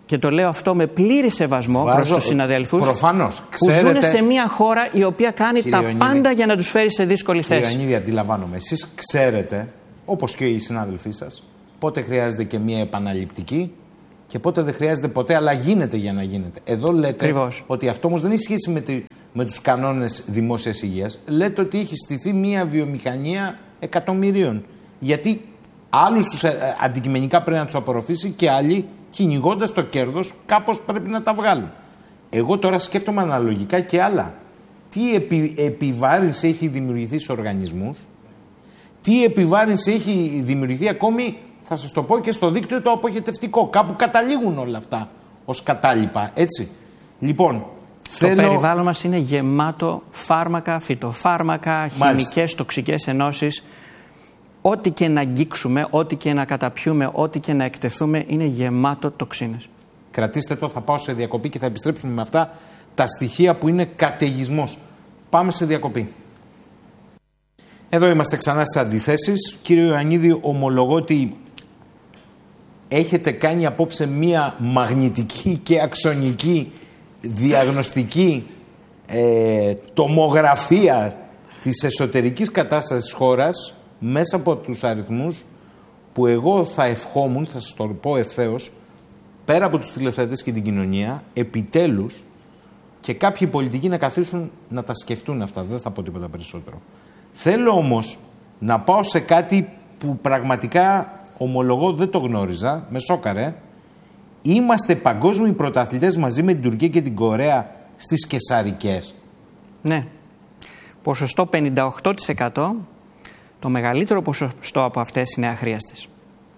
και το λέω αυτό με πλήρη σεβασμό Βάζω, προς τους συναδέλφους, προφανώς, που ξέρετε, ζουν σε μια χώρα η οποία κάνει τα Ιωνίδη, πάντα για να τους φέρει σε δύσκολη θέση. Κύριε Ιωνίδη, αντιλαμβάνομαι. Εσείς ξέρετε, όπως και οι συνάδελφοί σας, πότε χρειάζεται και μια επαναληπτική και πότε δεν χρειάζεται ποτέ, αλλά γίνεται για να γίνεται. Εδώ λέτε Ακριβώς. ότι αυτό όμως δεν έχει σχέση με, τη, με τους κανόνες δημόσιας υγείας. Λέτε ότι έχει στηθεί μια βιομηχανία εκατομμυρίων. Γιατί άλλους τους ε, αντικειμενικά πρέπει να τους απορροφήσει και άλλοι, κυνηγώντας το κέρδος, κάπως πρέπει να τα βγάλουν. Εγώ τώρα σκέφτομαι αναλογικά και άλλα. Τι επι, επιβάρυνση έχει δημιουργηθεί στους οργανισμούς, τι επιβάρυνση έχει δημιουργηθεί ακόμη, θα σας το πω, και στο δίκτυο το αποχετευτικό. Κάπου καταλήγουν όλα αυτά ως κατάλοιπα, έτσι. Λοιπόν, το θέλω... περιβάλλον μας είναι γεμάτο φάρμακα, φυτοφάρμακα, χημικές, τοξικές ενώσεις. Ό,τι και να αγγίξουμε, ό,τι και να καταπιούμε, ό,τι και να εκτεθούμε, είναι γεμάτο τοξίνες. Κρατήστε το, θα πάω σε διακοπή και θα επιστρέψουμε με αυτά τα στοιχεία που είναι καταιγισμός. Πάμε σε διακοπή. Εδώ είμαστε ξανά στις αντιθέσεις. Κύριε Ιωαννίδη, ομολογώ ότι έχετε κάνει απόψε μία μαγνητική και αξονική διαγνωστική ε, τομογραφία της εσωτερικής κατάστασης της χώρας μέσα από τους αριθμούς που εγώ θα ευχόμουν, θα σας το πω ευθέως, πέρα από τους τηλεθεατές και την κοινωνία, επιτέλους και κάποιοι πολιτικοί να καθίσουν να τα σκεφτούν αυτά. Δεν θα πω τίποτα περισσότερο. Θέλω όμως να πάω σε κάτι που πραγματικά ομολογώ δεν το γνώριζα, με σόκαρε. Είμαστε παγκόσμιοι πρωταθλητές μαζί με την Τουρκία και την Κορέα στις καισαρικές. Ναι. Ποσοστό πενήντα οκτώ τοις εκατό, το μεγαλύτερο ποσοστό από αυτές είναι αχρίαστες.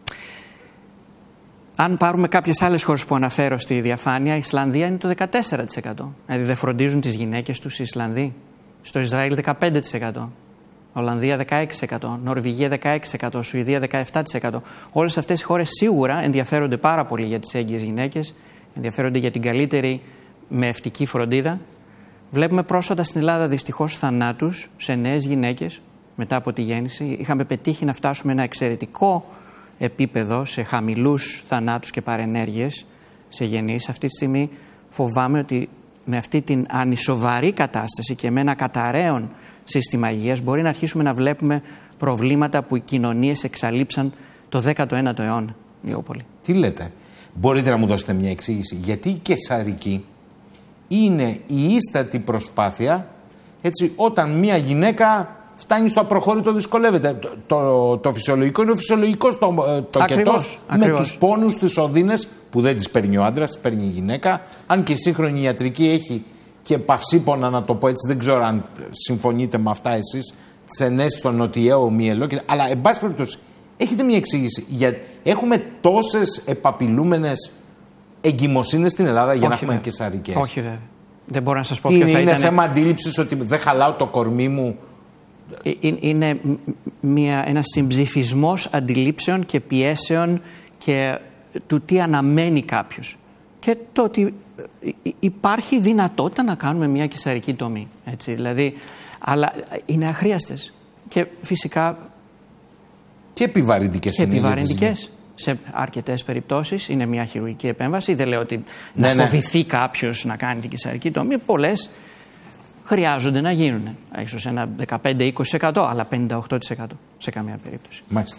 Αν πάρουμε κάποιες άλλες χώρες που αναφέρω στη διαφάνεια, η Ισλανδία είναι το δεκατέσσερα τοις εκατό. Δηλαδή δεν φροντίζουν τις γυναίκες τους οι Ισλανδοί. Στο Ισραήλ δεκαπέντε τοις εκατό. Ολλανδία δεκαέξι τοις εκατό. Νορβηγία δεκαέξι τοις εκατό. Σουηδία δεκαεπτά τοις εκατό. Όλες αυτές οι χώρες σίγουρα ενδιαφέρονται πάρα πολύ για τις έγκυες γυναίκες, ενδιαφέρονται για την καλύτερη μεευτική φροντίδα. Βλέπουμε πρόσφατα στην Ελλάδα δυστυχώς θανάτους σε νέες γυναίκες μετά από τη γέννηση. Είχαμε πετύχει να φτάσουμε ένα εξαιρετικό επίπεδο σε χαμηλούς θανάτους και παρενέργειες σε γεννήσεις. Αυτή τη στιγμή φοβάμαι ότι με αυτή την ανισοβαρή κατάσταση και με ένα καταραίον σύστημα υγείας μπορεί να αρχίσουμε να βλέπουμε προβλήματα που οι κοινωνίες εξαλείψαν το δέκατο ένατο αιώνα. Λίγο πολύ. Τι λέτε, μπορείτε να μου δώσετε μια εξήγηση? Γιατί η καισαρική είναι η ίστατη προσπάθεια, έτσι, όταν μια γυναίκα φτάνει στο απροχώρητο, δυσκολεύεται. Το, το, το φυσιολογικό είναι ο φυσιολογικός το, το κετός, με τους πόνους, τις οδύνες που δεν τις παίρνει ο άντρας, τις παίρνει η γυναίκα. Αν και η σύγχρονη ιατρική έχει και παυσίπονα, να το πω έτσι, δεν ξέρω αν συμφωνείτε με αυτά εσείς, τις ενέσεις στο νοτιαίο μυελό, αλλά εν πάση περιπτώσει έχετε μια εξήγηση? Γιατί έχουμε τόσες επαπειλούμενες εγκυμοσύνες στην Ελλάδα για Όχι, να έχουμε βέβαια. καισαρικές? Όχι βέβαια. Δεν μπορώ να σας πω Τι ποιο είναι, θα είναι ήταν. θέμα αντίληψης ότι δεν χαλάω το κορμί μου? Είναι μια, ένας συμψηφισμός αντιλήψεων και πιέσεων και του τι αναμένει κάποιος. Και το ότι υπάρχει δυνατότητα να κάνουμε μια καισαρική τομή. Έτσι, δηλαδή, αλλά είναι αχρίαστες. Και φυσικά... Και επιβαρυντικές. Και επιβαρυντικές. Σε αρκετές περιπτώσεις είναι μια χειρουργική επέμβαση. Δεν λέω ότι ναι, να φοβηθεί ναι. κάποιος να κάνει την καισαρική τομή. Πολλές χρειάζονται να γίνουν. Ίσως ένα δεκαπέντε με είκοσι τοις εκατό, αλλά πενήντα οκτώ τοις εκατό σε καμία περίπτωση. Μάλιστα.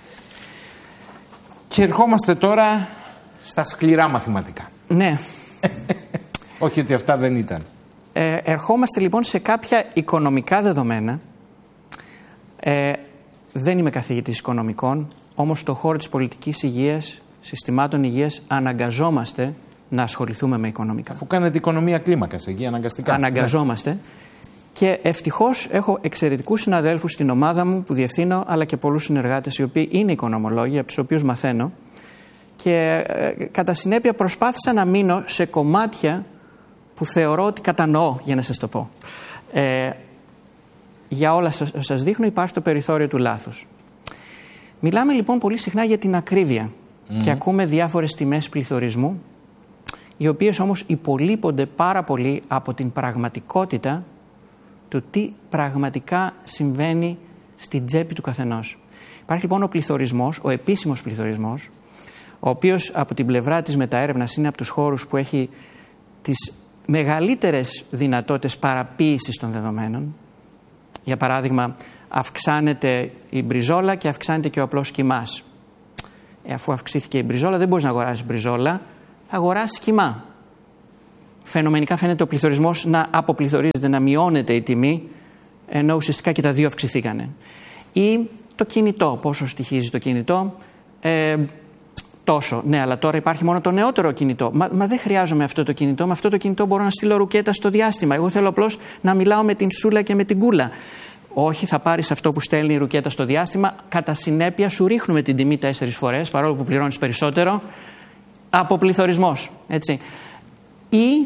Και ερχόμαστε τώρα στα σκληρά μαθηματικά. Ναι. Όχι ότι αυτά δεν ήταν. Ε, ερχόμαστε λοιπόν σε κάποια οικονομικά δεδομένα. Ε, δεν είμαι καθηγητής οικονομικών, όμως στον χώρο της πολιτικής υγείας, συστημάτων υγείας, αναγκαζόμαστε να ασχοληθούμε με οικονομικά. Αφού κάνετε οικονομία κλίμακας εκεί, αναγκαστικά. Αναγκαζόμαστε. Ναι. Και ευτυχώς έχω εξαιρετικούς συναδέλφους στην ομάδα μου που διευθύνω, αλλά και πολλούς συνεργάτες οι οποίοι είναι οικονομολόγοι, από τους οποίους μαθαίνω. Και ε, κατά συνέπεια προσπάθησα να μείνω σε κομμάτια που θεωρώ ότι κατανοώ, για να σας το πω. Ε, για όλα σας, σας δείχνω υπάρχει το περιθώριο του λάθους. Μιλάμε λοιπόν πολύ συχνά για την ακρίβεια mm-hmm. και ακούμε διάφορες τιμές πληθωρισμού, οι οποίες όμως υπολείπονται πάρα πολύ από την πραγματικότητα του τι πραγματικά συμβαίνει στην τσέπη του καθενός. Υπάρχει λοιπόν ο πληθωρισμός, ο επίσημος πληθωρισμός, ο οποίος από την πλευρά της μεταέρευνας είναι από τους χώρους που έχει τις μεγαλύτερες δυνατότητες παραποίησης των δεδομένων. Για παράδειγμα, αυξάνεται η μπριζόλα και αυξάνεται και ο απλός κιμάς. Ε, αφού αυξήθηκε η μπριζόλα, δεν μπορείς να αγοράσεις μπριζόλα, θα αγοράσεις κιμά. Φαινομενικά φαίνεται ο πληθωρισμός να αποπληθωρίζεται, να μειώνεται η τιμή, ενώ ουσιαστικά και τα δύο αυξηθήκανε. Ή το κινητό. Πόσο στοιχίζει το κινητό? Ε, τόσο. Ναι, αλλά τώρα υπάρχει μόνο το νεότερο κινητό. Μα, μα δεν χρειάζομαι αυτό το κινητό. Με αυτό το κινητό μπορώ να στείλω ρουκέτα στο διάστημα. Εγώ θέλω απλώς να μιλάω με την σούλα και με την κούλα. Όχι, θα πάρεις αυτό που στέλνει η ρουκέτα στο διάστημα. Κατά συνέπεια σου ρίχνουμε την τιμή τέσσερις φορές, παρόλο που πληρώνεις περισσότερο. Αποπληθωρισμός. Έτσι. Ή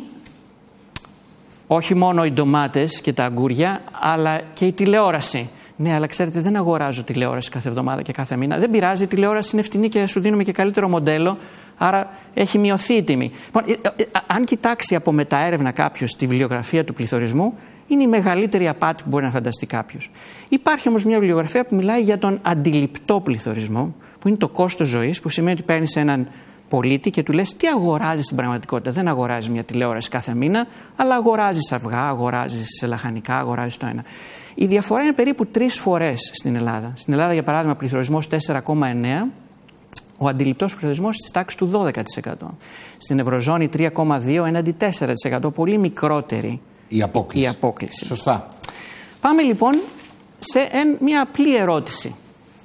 όχι μόνο οι ντομάτες και τα αγκούρια, αλλά και η τηλεόραση. Ναι, αλλά ξέρετε, δεν αγοράζω τηλεόραση κάθε εβδομάδα και κάθε μήνα. Δεν πειράζει, η τηλεόραση είναι φτηνή και σου δίνουμε και καλύτερο μοντέλο, άρα έχει μειωθεί η τιμή. Λοιπόν, αν κοιτάξει από μεταέρευνα κάποιος τη βιβλιογραφία του πληθωρισμού, είναι η μεγαλύτερη απάτη που μπορεί να φανταστεί κάποιος. Υπάρχει όμως μια βιβλιογραφία που μιλάει για τον αντιληπτό πληθωρισμό, που είναι το κόστος ζωής, που σημαίνει ότι παίρνεις έναν πολίτη και του λες τι αγοράζεις στην πραγματικότητα. Δεν αγοράζεις μια τηλεόραση κάθε μήνα, αλλά αγοράζεις αυγά, αγοράζεις λαχανικά, αγοράζεις το ένα. Η διαφορά είναι περίπου τρεις φορές στην Ελλάδα. Στην Ελλάδα, για παράδειγμα, πληθωρισμός τέσσερα κόμμα εννέα, ο αντιληπτός πληθωρισμός της τάξης του δώδεκα τοις εκατό. Στην Ευρωζώνη τρία κόμμα δύο έναντι τέσσερα τοις εκατό, πολύ μικρότερη η απόκληση. η απόκληση. Σωστά. Πάμε λοιπόν σε μια απλή ερώτηση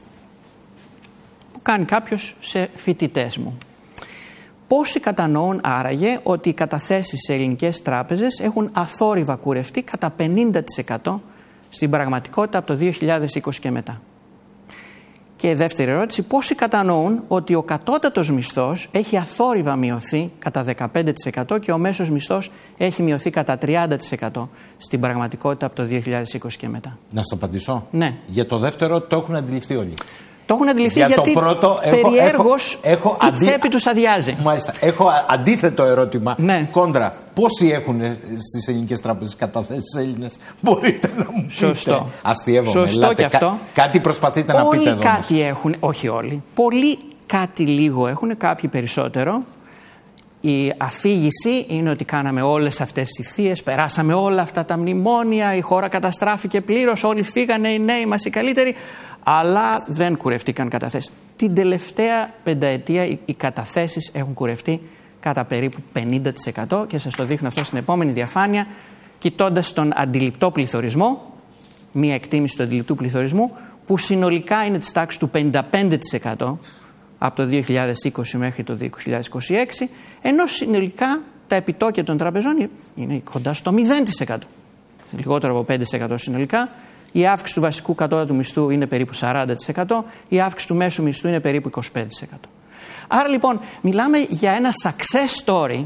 που κάνει κάποιος σε φοιτητές μου. Πόσοι κατανοούν άραγε ότι οι καταθέσεις σε ελληνικές τράπεζες έχουν αθόρυβα κουρευτεί κατά πενήντα τοις εκατό στην πραγματικότητα από το δύο χιλιάδες είκοσι και μετά? Και δεύτερη ερώτηση, πόσοι κατανοούν ότι ο κατώτατος μισθός έχει αθόρυβα μειωθεί κατά δεκαπέντε τοις εκατό και ο μέσος μισθός έχει μειωθεί κατά τριάντα τοις εκατό στην πραγματικότητα από το δύο χιλιάδες είκοσι και μετά? Να σας απαντήσω. Ναι. Για το δεύτερο το έχουν αντιληφθεί όλοι. Το έχουν αντιληφθεί Για γιατί το πρώτο, περιέργως έχω, έχω, η αντί... τσέπη τους αδειάζει. Μάλιστα. Έχω αντίθετο ερώτημα. Ναι. Κόντρα. Πόσοι έχουν στις ελληνικές τράπεζες καταθέσεις Έλληνες? Μπορείτε να μου πείτε? Σωστό. Αστειεύομαι. Σωστό Ελάτε. και αυτό. Κα... Κάτι προσπαθείτε να όλοι πείτε εδώ. Κάτι όμως. έχουν, όχι όλοι. Πολλοί κάτι λίγο έχουν, κάποιοι περισσότερο. Η αφήγηση είναι ότι κάναμε όλες αυτές τις θυσίες, περάσαμε όλα αυτά τα μνημόνια, η χώρα καταστράφηκε πλήρως, όλοι φύγανε, οι νέοι μας οι καλύτεροι, αλλά δεν κουρευτήκαν καταθέσεις. Την τελευταία πενταετία οι, οι καταθέσεις έχουν κουρευτεί κατά περίπου πενήντα τοις εκατό και σας το δείχνω αυτό στην επόμενη διαφάνεια, κοιτώντας τον αντιληπτό πληθωρισμό, μία εκτίμηση του αντιληπτού πληθωρισμού, που συνολικά είναι της τάξης του πενήντα πέντε τοις εκατό από το δύο χιλιάδες είκοσι μέχρι το δύο χιλιάδες είκοσι έξι, ενώ συνολικά τα επιτόκια των τραπεζών είναι κοντά στο μηδέν τοις εκατό. Λιγότερο από πέντε τοις εκατό συνολικά. Η αύξηση του βασικού κατώτατου μισθού είναι περίπου σαράντα τοις εκατό, η αύξηση του μέσου μισθού είναι περίπου είκοσι πέντε τοις εκατό. Άρα λοιπόν μιλάμε για ένα success story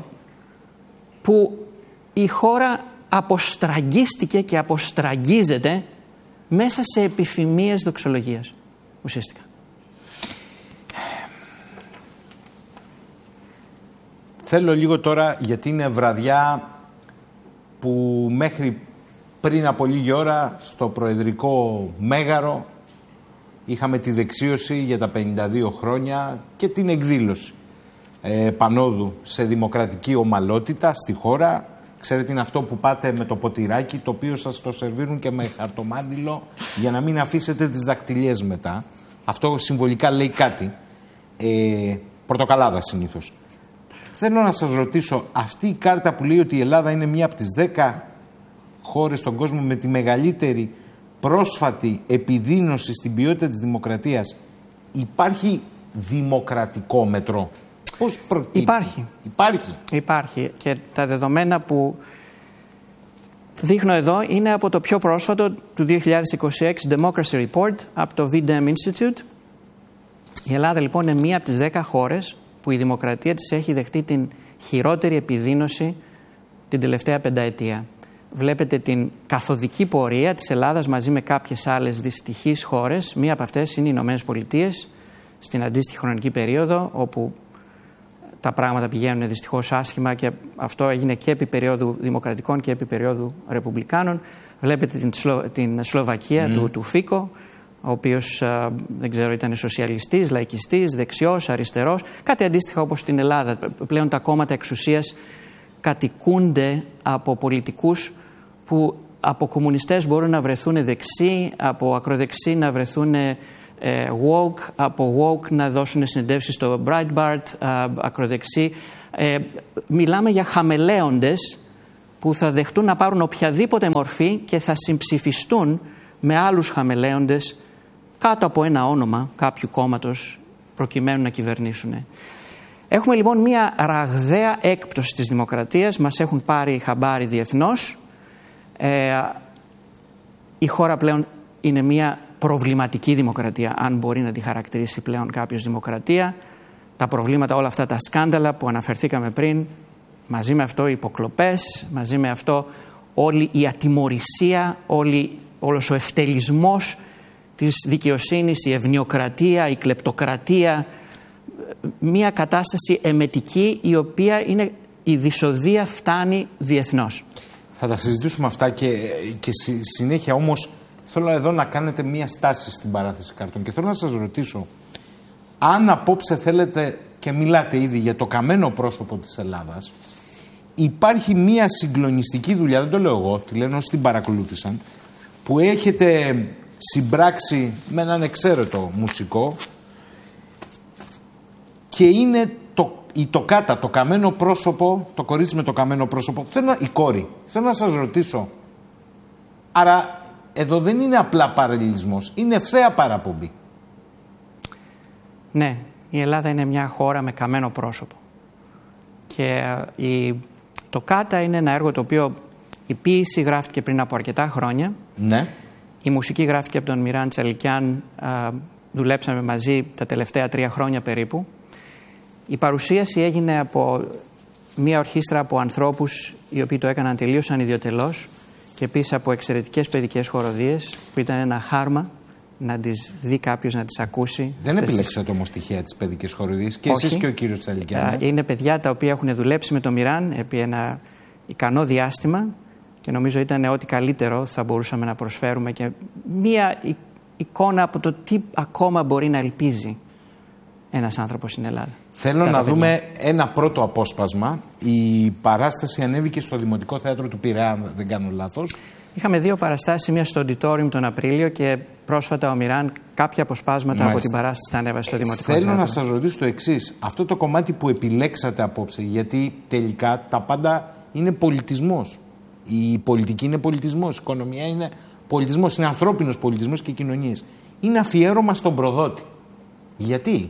που η χώρα αποστραγγίστηκε και αποστραγγίζεται μέσα σε επιφημίες δοξολογίας ουσιαστικά. Θέλω λίγο τώρα, γιατί είναι βραδιά που μέχρι πριν από λίγη ώρα στο Προεδρικό Μέγαρο είχαμε τη δεξίωση για τα πενήντα δύο χρόνια και την εκδήλωση ε, πανόδου σε δημοκρατική ομαλότητα στη χώρα. Ξέρετε, είναι αυτό που πάτε με το ποτηράκι, το οποίο σας το σερβίρουν και με χαρτομάντιλο για να μην αφήσετε τις δακτυλιές μετά. Αυτό συμβολικά λέει κάτι. Ε, πορτοκαλάδα συνήθως. Θέλω να σας ρωτήσω, αυτή η κάρτα που λέει ότι η Ελλάδα είναι μία από τις δέκα χώρες στον κόσμο με τη μεγαλύτερη πρόσφατη επιδείνωση στην ποιότητα της δημοκρατίας, υπάρχει δημοκρατικό μέτρο? Πώς προκύπτει? Υπάρχει. Υπάρχει. Υπάρχει. Και τα δεδομένα που δείχνω εδώ είναι από το πιο πρόσφατο του δύο χιλιάδες είκοσι έξι Democracy Report από το βι ντι εμ Institute. Η Ελλάδα λοιπόν είναι μία από τις δέκα χώρες που η δημοκρατία της έχει δεχτεί την χειρότερη επιδείνωση την τελευταία πενταετία. Βλέπετε την καθοδική πορεία της Ελλάδας μαζί με κάποιες άλλες δυστυχείς χώρες. Μία από αυτές είναι οι Ηνωμένες Πολιτείες, στην αντίστοιχη χρονική περίοδο, όπου τα πράγματα πηγαίνουν δυστυχώς άσχημα και αυτό έγινε και επί περίοδου δημοκρατικών και επί περίοδου ρεπουμπλικάνων. Βλέπετε την, Σλο... την Σλοβακία mm. του, του Φίκο, ο οποίος δεν ξέρω ήταν σοσιαλιστής, λαϊκιστής, δεξιός, αριστερός, κάτι αντίστοιχα όπως στην Ελλάδα. Πλέον τα κόμματα εξουσίας κατοικούνται από πολιτικούς που από κομμουνιστές μπορούν να βρεθούν δεξί, από ακροδεξί να βρεθούν ε, woke, από woke να δώσουν συνεντεύξεις στο Breitbart, ε, ακροδεξί. Ε, μιλάμε για χαμελέοντες που θα δεχτούν να πάρουν οποιαδήποτε μορφή και θα συμψηφιστούν με άλλους χαμελέοντες κάτω από ένα όνομα κάποιου κόμματος προκειμένου να κυβερνήσουν. Έχουμε λοιπόν μια ραγδαία έκπτωση της δημοκρατίας, μας έχουν πάρει χαμπάρι διεθνώς. Ε, η χώρα πλέον είναι μια προβληματική δημοκρατία, αν μπορεί να τη χαρακτηρίσει πλέον κάποιος δημοκρατία. Τα προβλήματα, όλα αυτά τα σκάνδαλα που αναφερθήκαμε πριν, μαζί με αυτό οι υποκλοπές, μαζί με αυτό όλη η ατιμωρησία, όλη, όλος ο ευτελισμός της δικαιοσύνης, η ευνοιοκρατία, η κλεπτοκρατία, μια κατάσταση εμετική η οποία είναι, η δυσοδεία φτάνει διεθνώς. Θα τα συζητήσουμε αυτά και, και στη συνέχεια, όμως θέλω εδώ να κάνετε μια στάση στην παράθεση καρτών και θέλω να σας ρωτήσω αν απόψε θέλετε και μιλάτε ήδη για το καμένο πρόσωπο της Ελλάδας, υπάρχει μια συγκλονιστική δουλειά, δεν το λέω εγώ, τη λένε όσοι την παρακολούθησαν, που έχετε συμπράξει με έναν εξαίρετο μουσικό και είναι το, η τοκάτα, το καμένο πρόσωπο, το κορίτσι με το καμένο πρόσωπο, θέλω να, η κόρη. Θέλω να σας ρωτήσω, άρα εδώ δεν είναι απλά παραλληλισμός, είναι ευθέα παραπομπή. Ναι, η Ελλάδα είναι μια χώρα με καμένο πρόσωπο. Και η τοκάτα είναι ένα έργο το οποίο η ποίηση γράφτηκε πριν από αρκετά χρόνια. Ναι. Η μουσική γράφτηκε από τον Μιράν Τσαλικιάν, α, δουλέψαμε μαζί τα τελευταία τρία χρόνια περίπου. Η παρουσίαση έγινε από μια ορχήστρα από ανθρώπους οι οποίοι το έκαναν τελείως ανιδιοτελώς και επίσης από εξαιρετικές παιδικές χοροδίες που ήταν ένα χάρμα να τις δει κάποιος, να τις ακούσει. Δεν επιλέξατε όμως τυχαία τις παιδικές χοροδίες και Όχι. εσείς και ο κύριος Τσαλικιάν. Είναι παιδιά τα οποία έχουν δουλέψει με τον Μιράν επί ένα ικανό διάστημα και νομίζω ήταν ό,τι καλύτερο θα μπορούσαμε να προσφέρουμε και μία εικόνα από το τι ακόμα μπορεί να ελπίζει ένας άνθρωπος στην Ελλάδα. Θέλω να δούμε ένα πρώτο απόσπασμα. Η παράσταση ανέβηκε στο Δημοτικό Θέατρο του Πειραιά, αν δεν κάνω λάθος. Είχαμε δύο παραστάσεις, μία στο Auditorium τον Απρίλιο και πρόσφατα ο Μιράν κάποια αποσπάσματα Μάλιστα. από την παράσταση τα ανέβασε στο Δημοτικό Θέλω Θέατρο. να σας ρωτήσω το εξής. Αυτό το κομμάτι που επιλέξατε απόψε, γιατί τελικά τα πάντα είναι πολιτισμός. Η πολιτική είναι πολιτισμός, η οικονομία είναι πολιτισμός, είναι ανθρώπινος πολιτισμός και κοινωνίες. Είναι αφιέρωμα στον προδότη. Γιατί?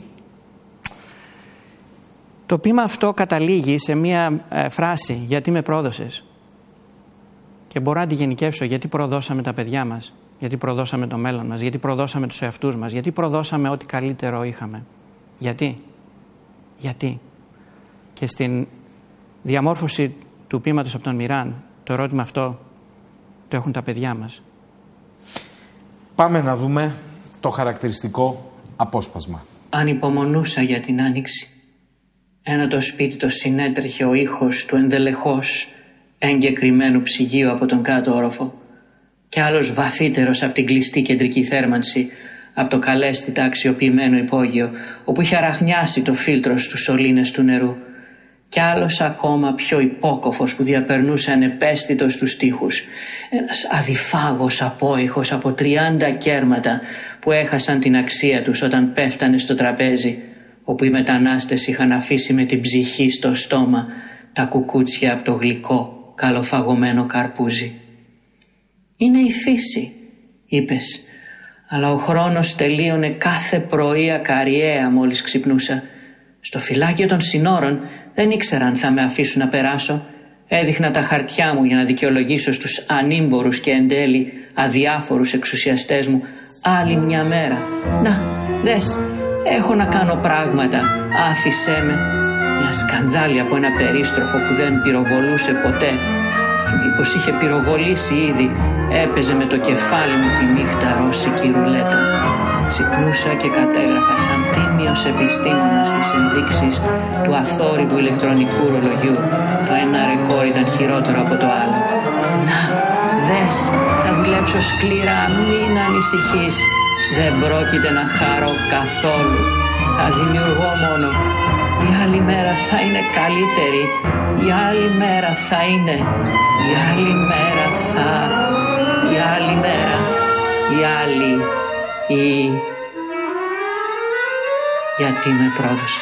Το ποίημα αυτό καταλήγει σε μία ε, φράση «Γιατί με πρόδωσες». Και μπορώ να τη γενικεύσω γιατί προδώσαμε τα παιδιά μας, γιατί προδώσαμε το μέλλον μας, γιατί προδώσαμε τους εαυτούς μας, γιατί προδώσαμε ό,τι καλύτερο είχαμε. Γιατί? Γιατί? Και στην διαμόρφωση του ποίηματος από τον Μιράν, το ερώτημα αυτό το έχουν τα παιδιά μας. Πάμε να δούμε το χαρακτηριστικό απόσπασμα. Ανυπομονούσα για την άνοιξη. Ενώ το σπίτι το συνέτρεχε ο ήχος του ενδελεχώς εγκεκριμένου ψυγείου από τον κάτω όροφο και άλλος βαθύτερος από την κλειστή κεντρική θέρμανση από το καλέσθητα αξιοποιημένο υπόγειο όπου είχε αραχνιάσει το φίλτρο στους σωλήνες του νερού και άλλος ακόμα πιο υπόκοφος που διαπερνούσε ανεπαίσθητος στους τοίχους, ένας αδιφάγος απόϊχος από τριάντα κέρματα που έχασαν την αξία τους όταν πέφτανε στο τραπέζι, όπου οι μετανάστες είχαν αφήσει με την ψυχή στο στόμα τα κουκούτσια από το γλυκό καλοφαγωμένο καρπούζι. «Είναι η φύση», είπες, αλλά ο χρόνος τελείωνε κάθε πρωί ακαριέα μόλις ξυπνούσα. Στο φυλάκιο των συνόρων δεν ήξερα αν θα με αφήσουν να περάσω. Έδειχνα τα χαρτιά μου για να δικαιολογήσω στους ανήμπορους και εν τέλει αδιάφορους εξουσιαστές μου άλλη μια μέρα. Να, δες, έχω να κάνω πράγματα, άφησέ με. Μια σκανδάλη από ένα περίστροφο που δεν πυροβολούσε ποτέ. Μήπως είχε πυροβολήσει ήδη, έπαιζε με το κεφάλι μου τη νύχτα ρώσικη ρουλέτα. Ξυπνούσα και κατέγραφα σαν τίμιος επιστήμονας τις ενδείξεις του αθόρυβου ηλεκτρονικού ρολογιού. Το ένα ρεκόρ ήταν χειρότερο από το άλλο. Να, δες, θα δουλέψω σκληρά, μην ανησυχείς. Δεν πρόκειται να χαρώ καθόλου. Θα δημιουργώ μόνο. Η άλλη μέρα θα είναι καλύτερη. Η άλλη μέρα θα είναι. Η άλλη μέρα θα. Η άλλη μέρα. Η άλλη. Η. Γιατί με πρόδωσες.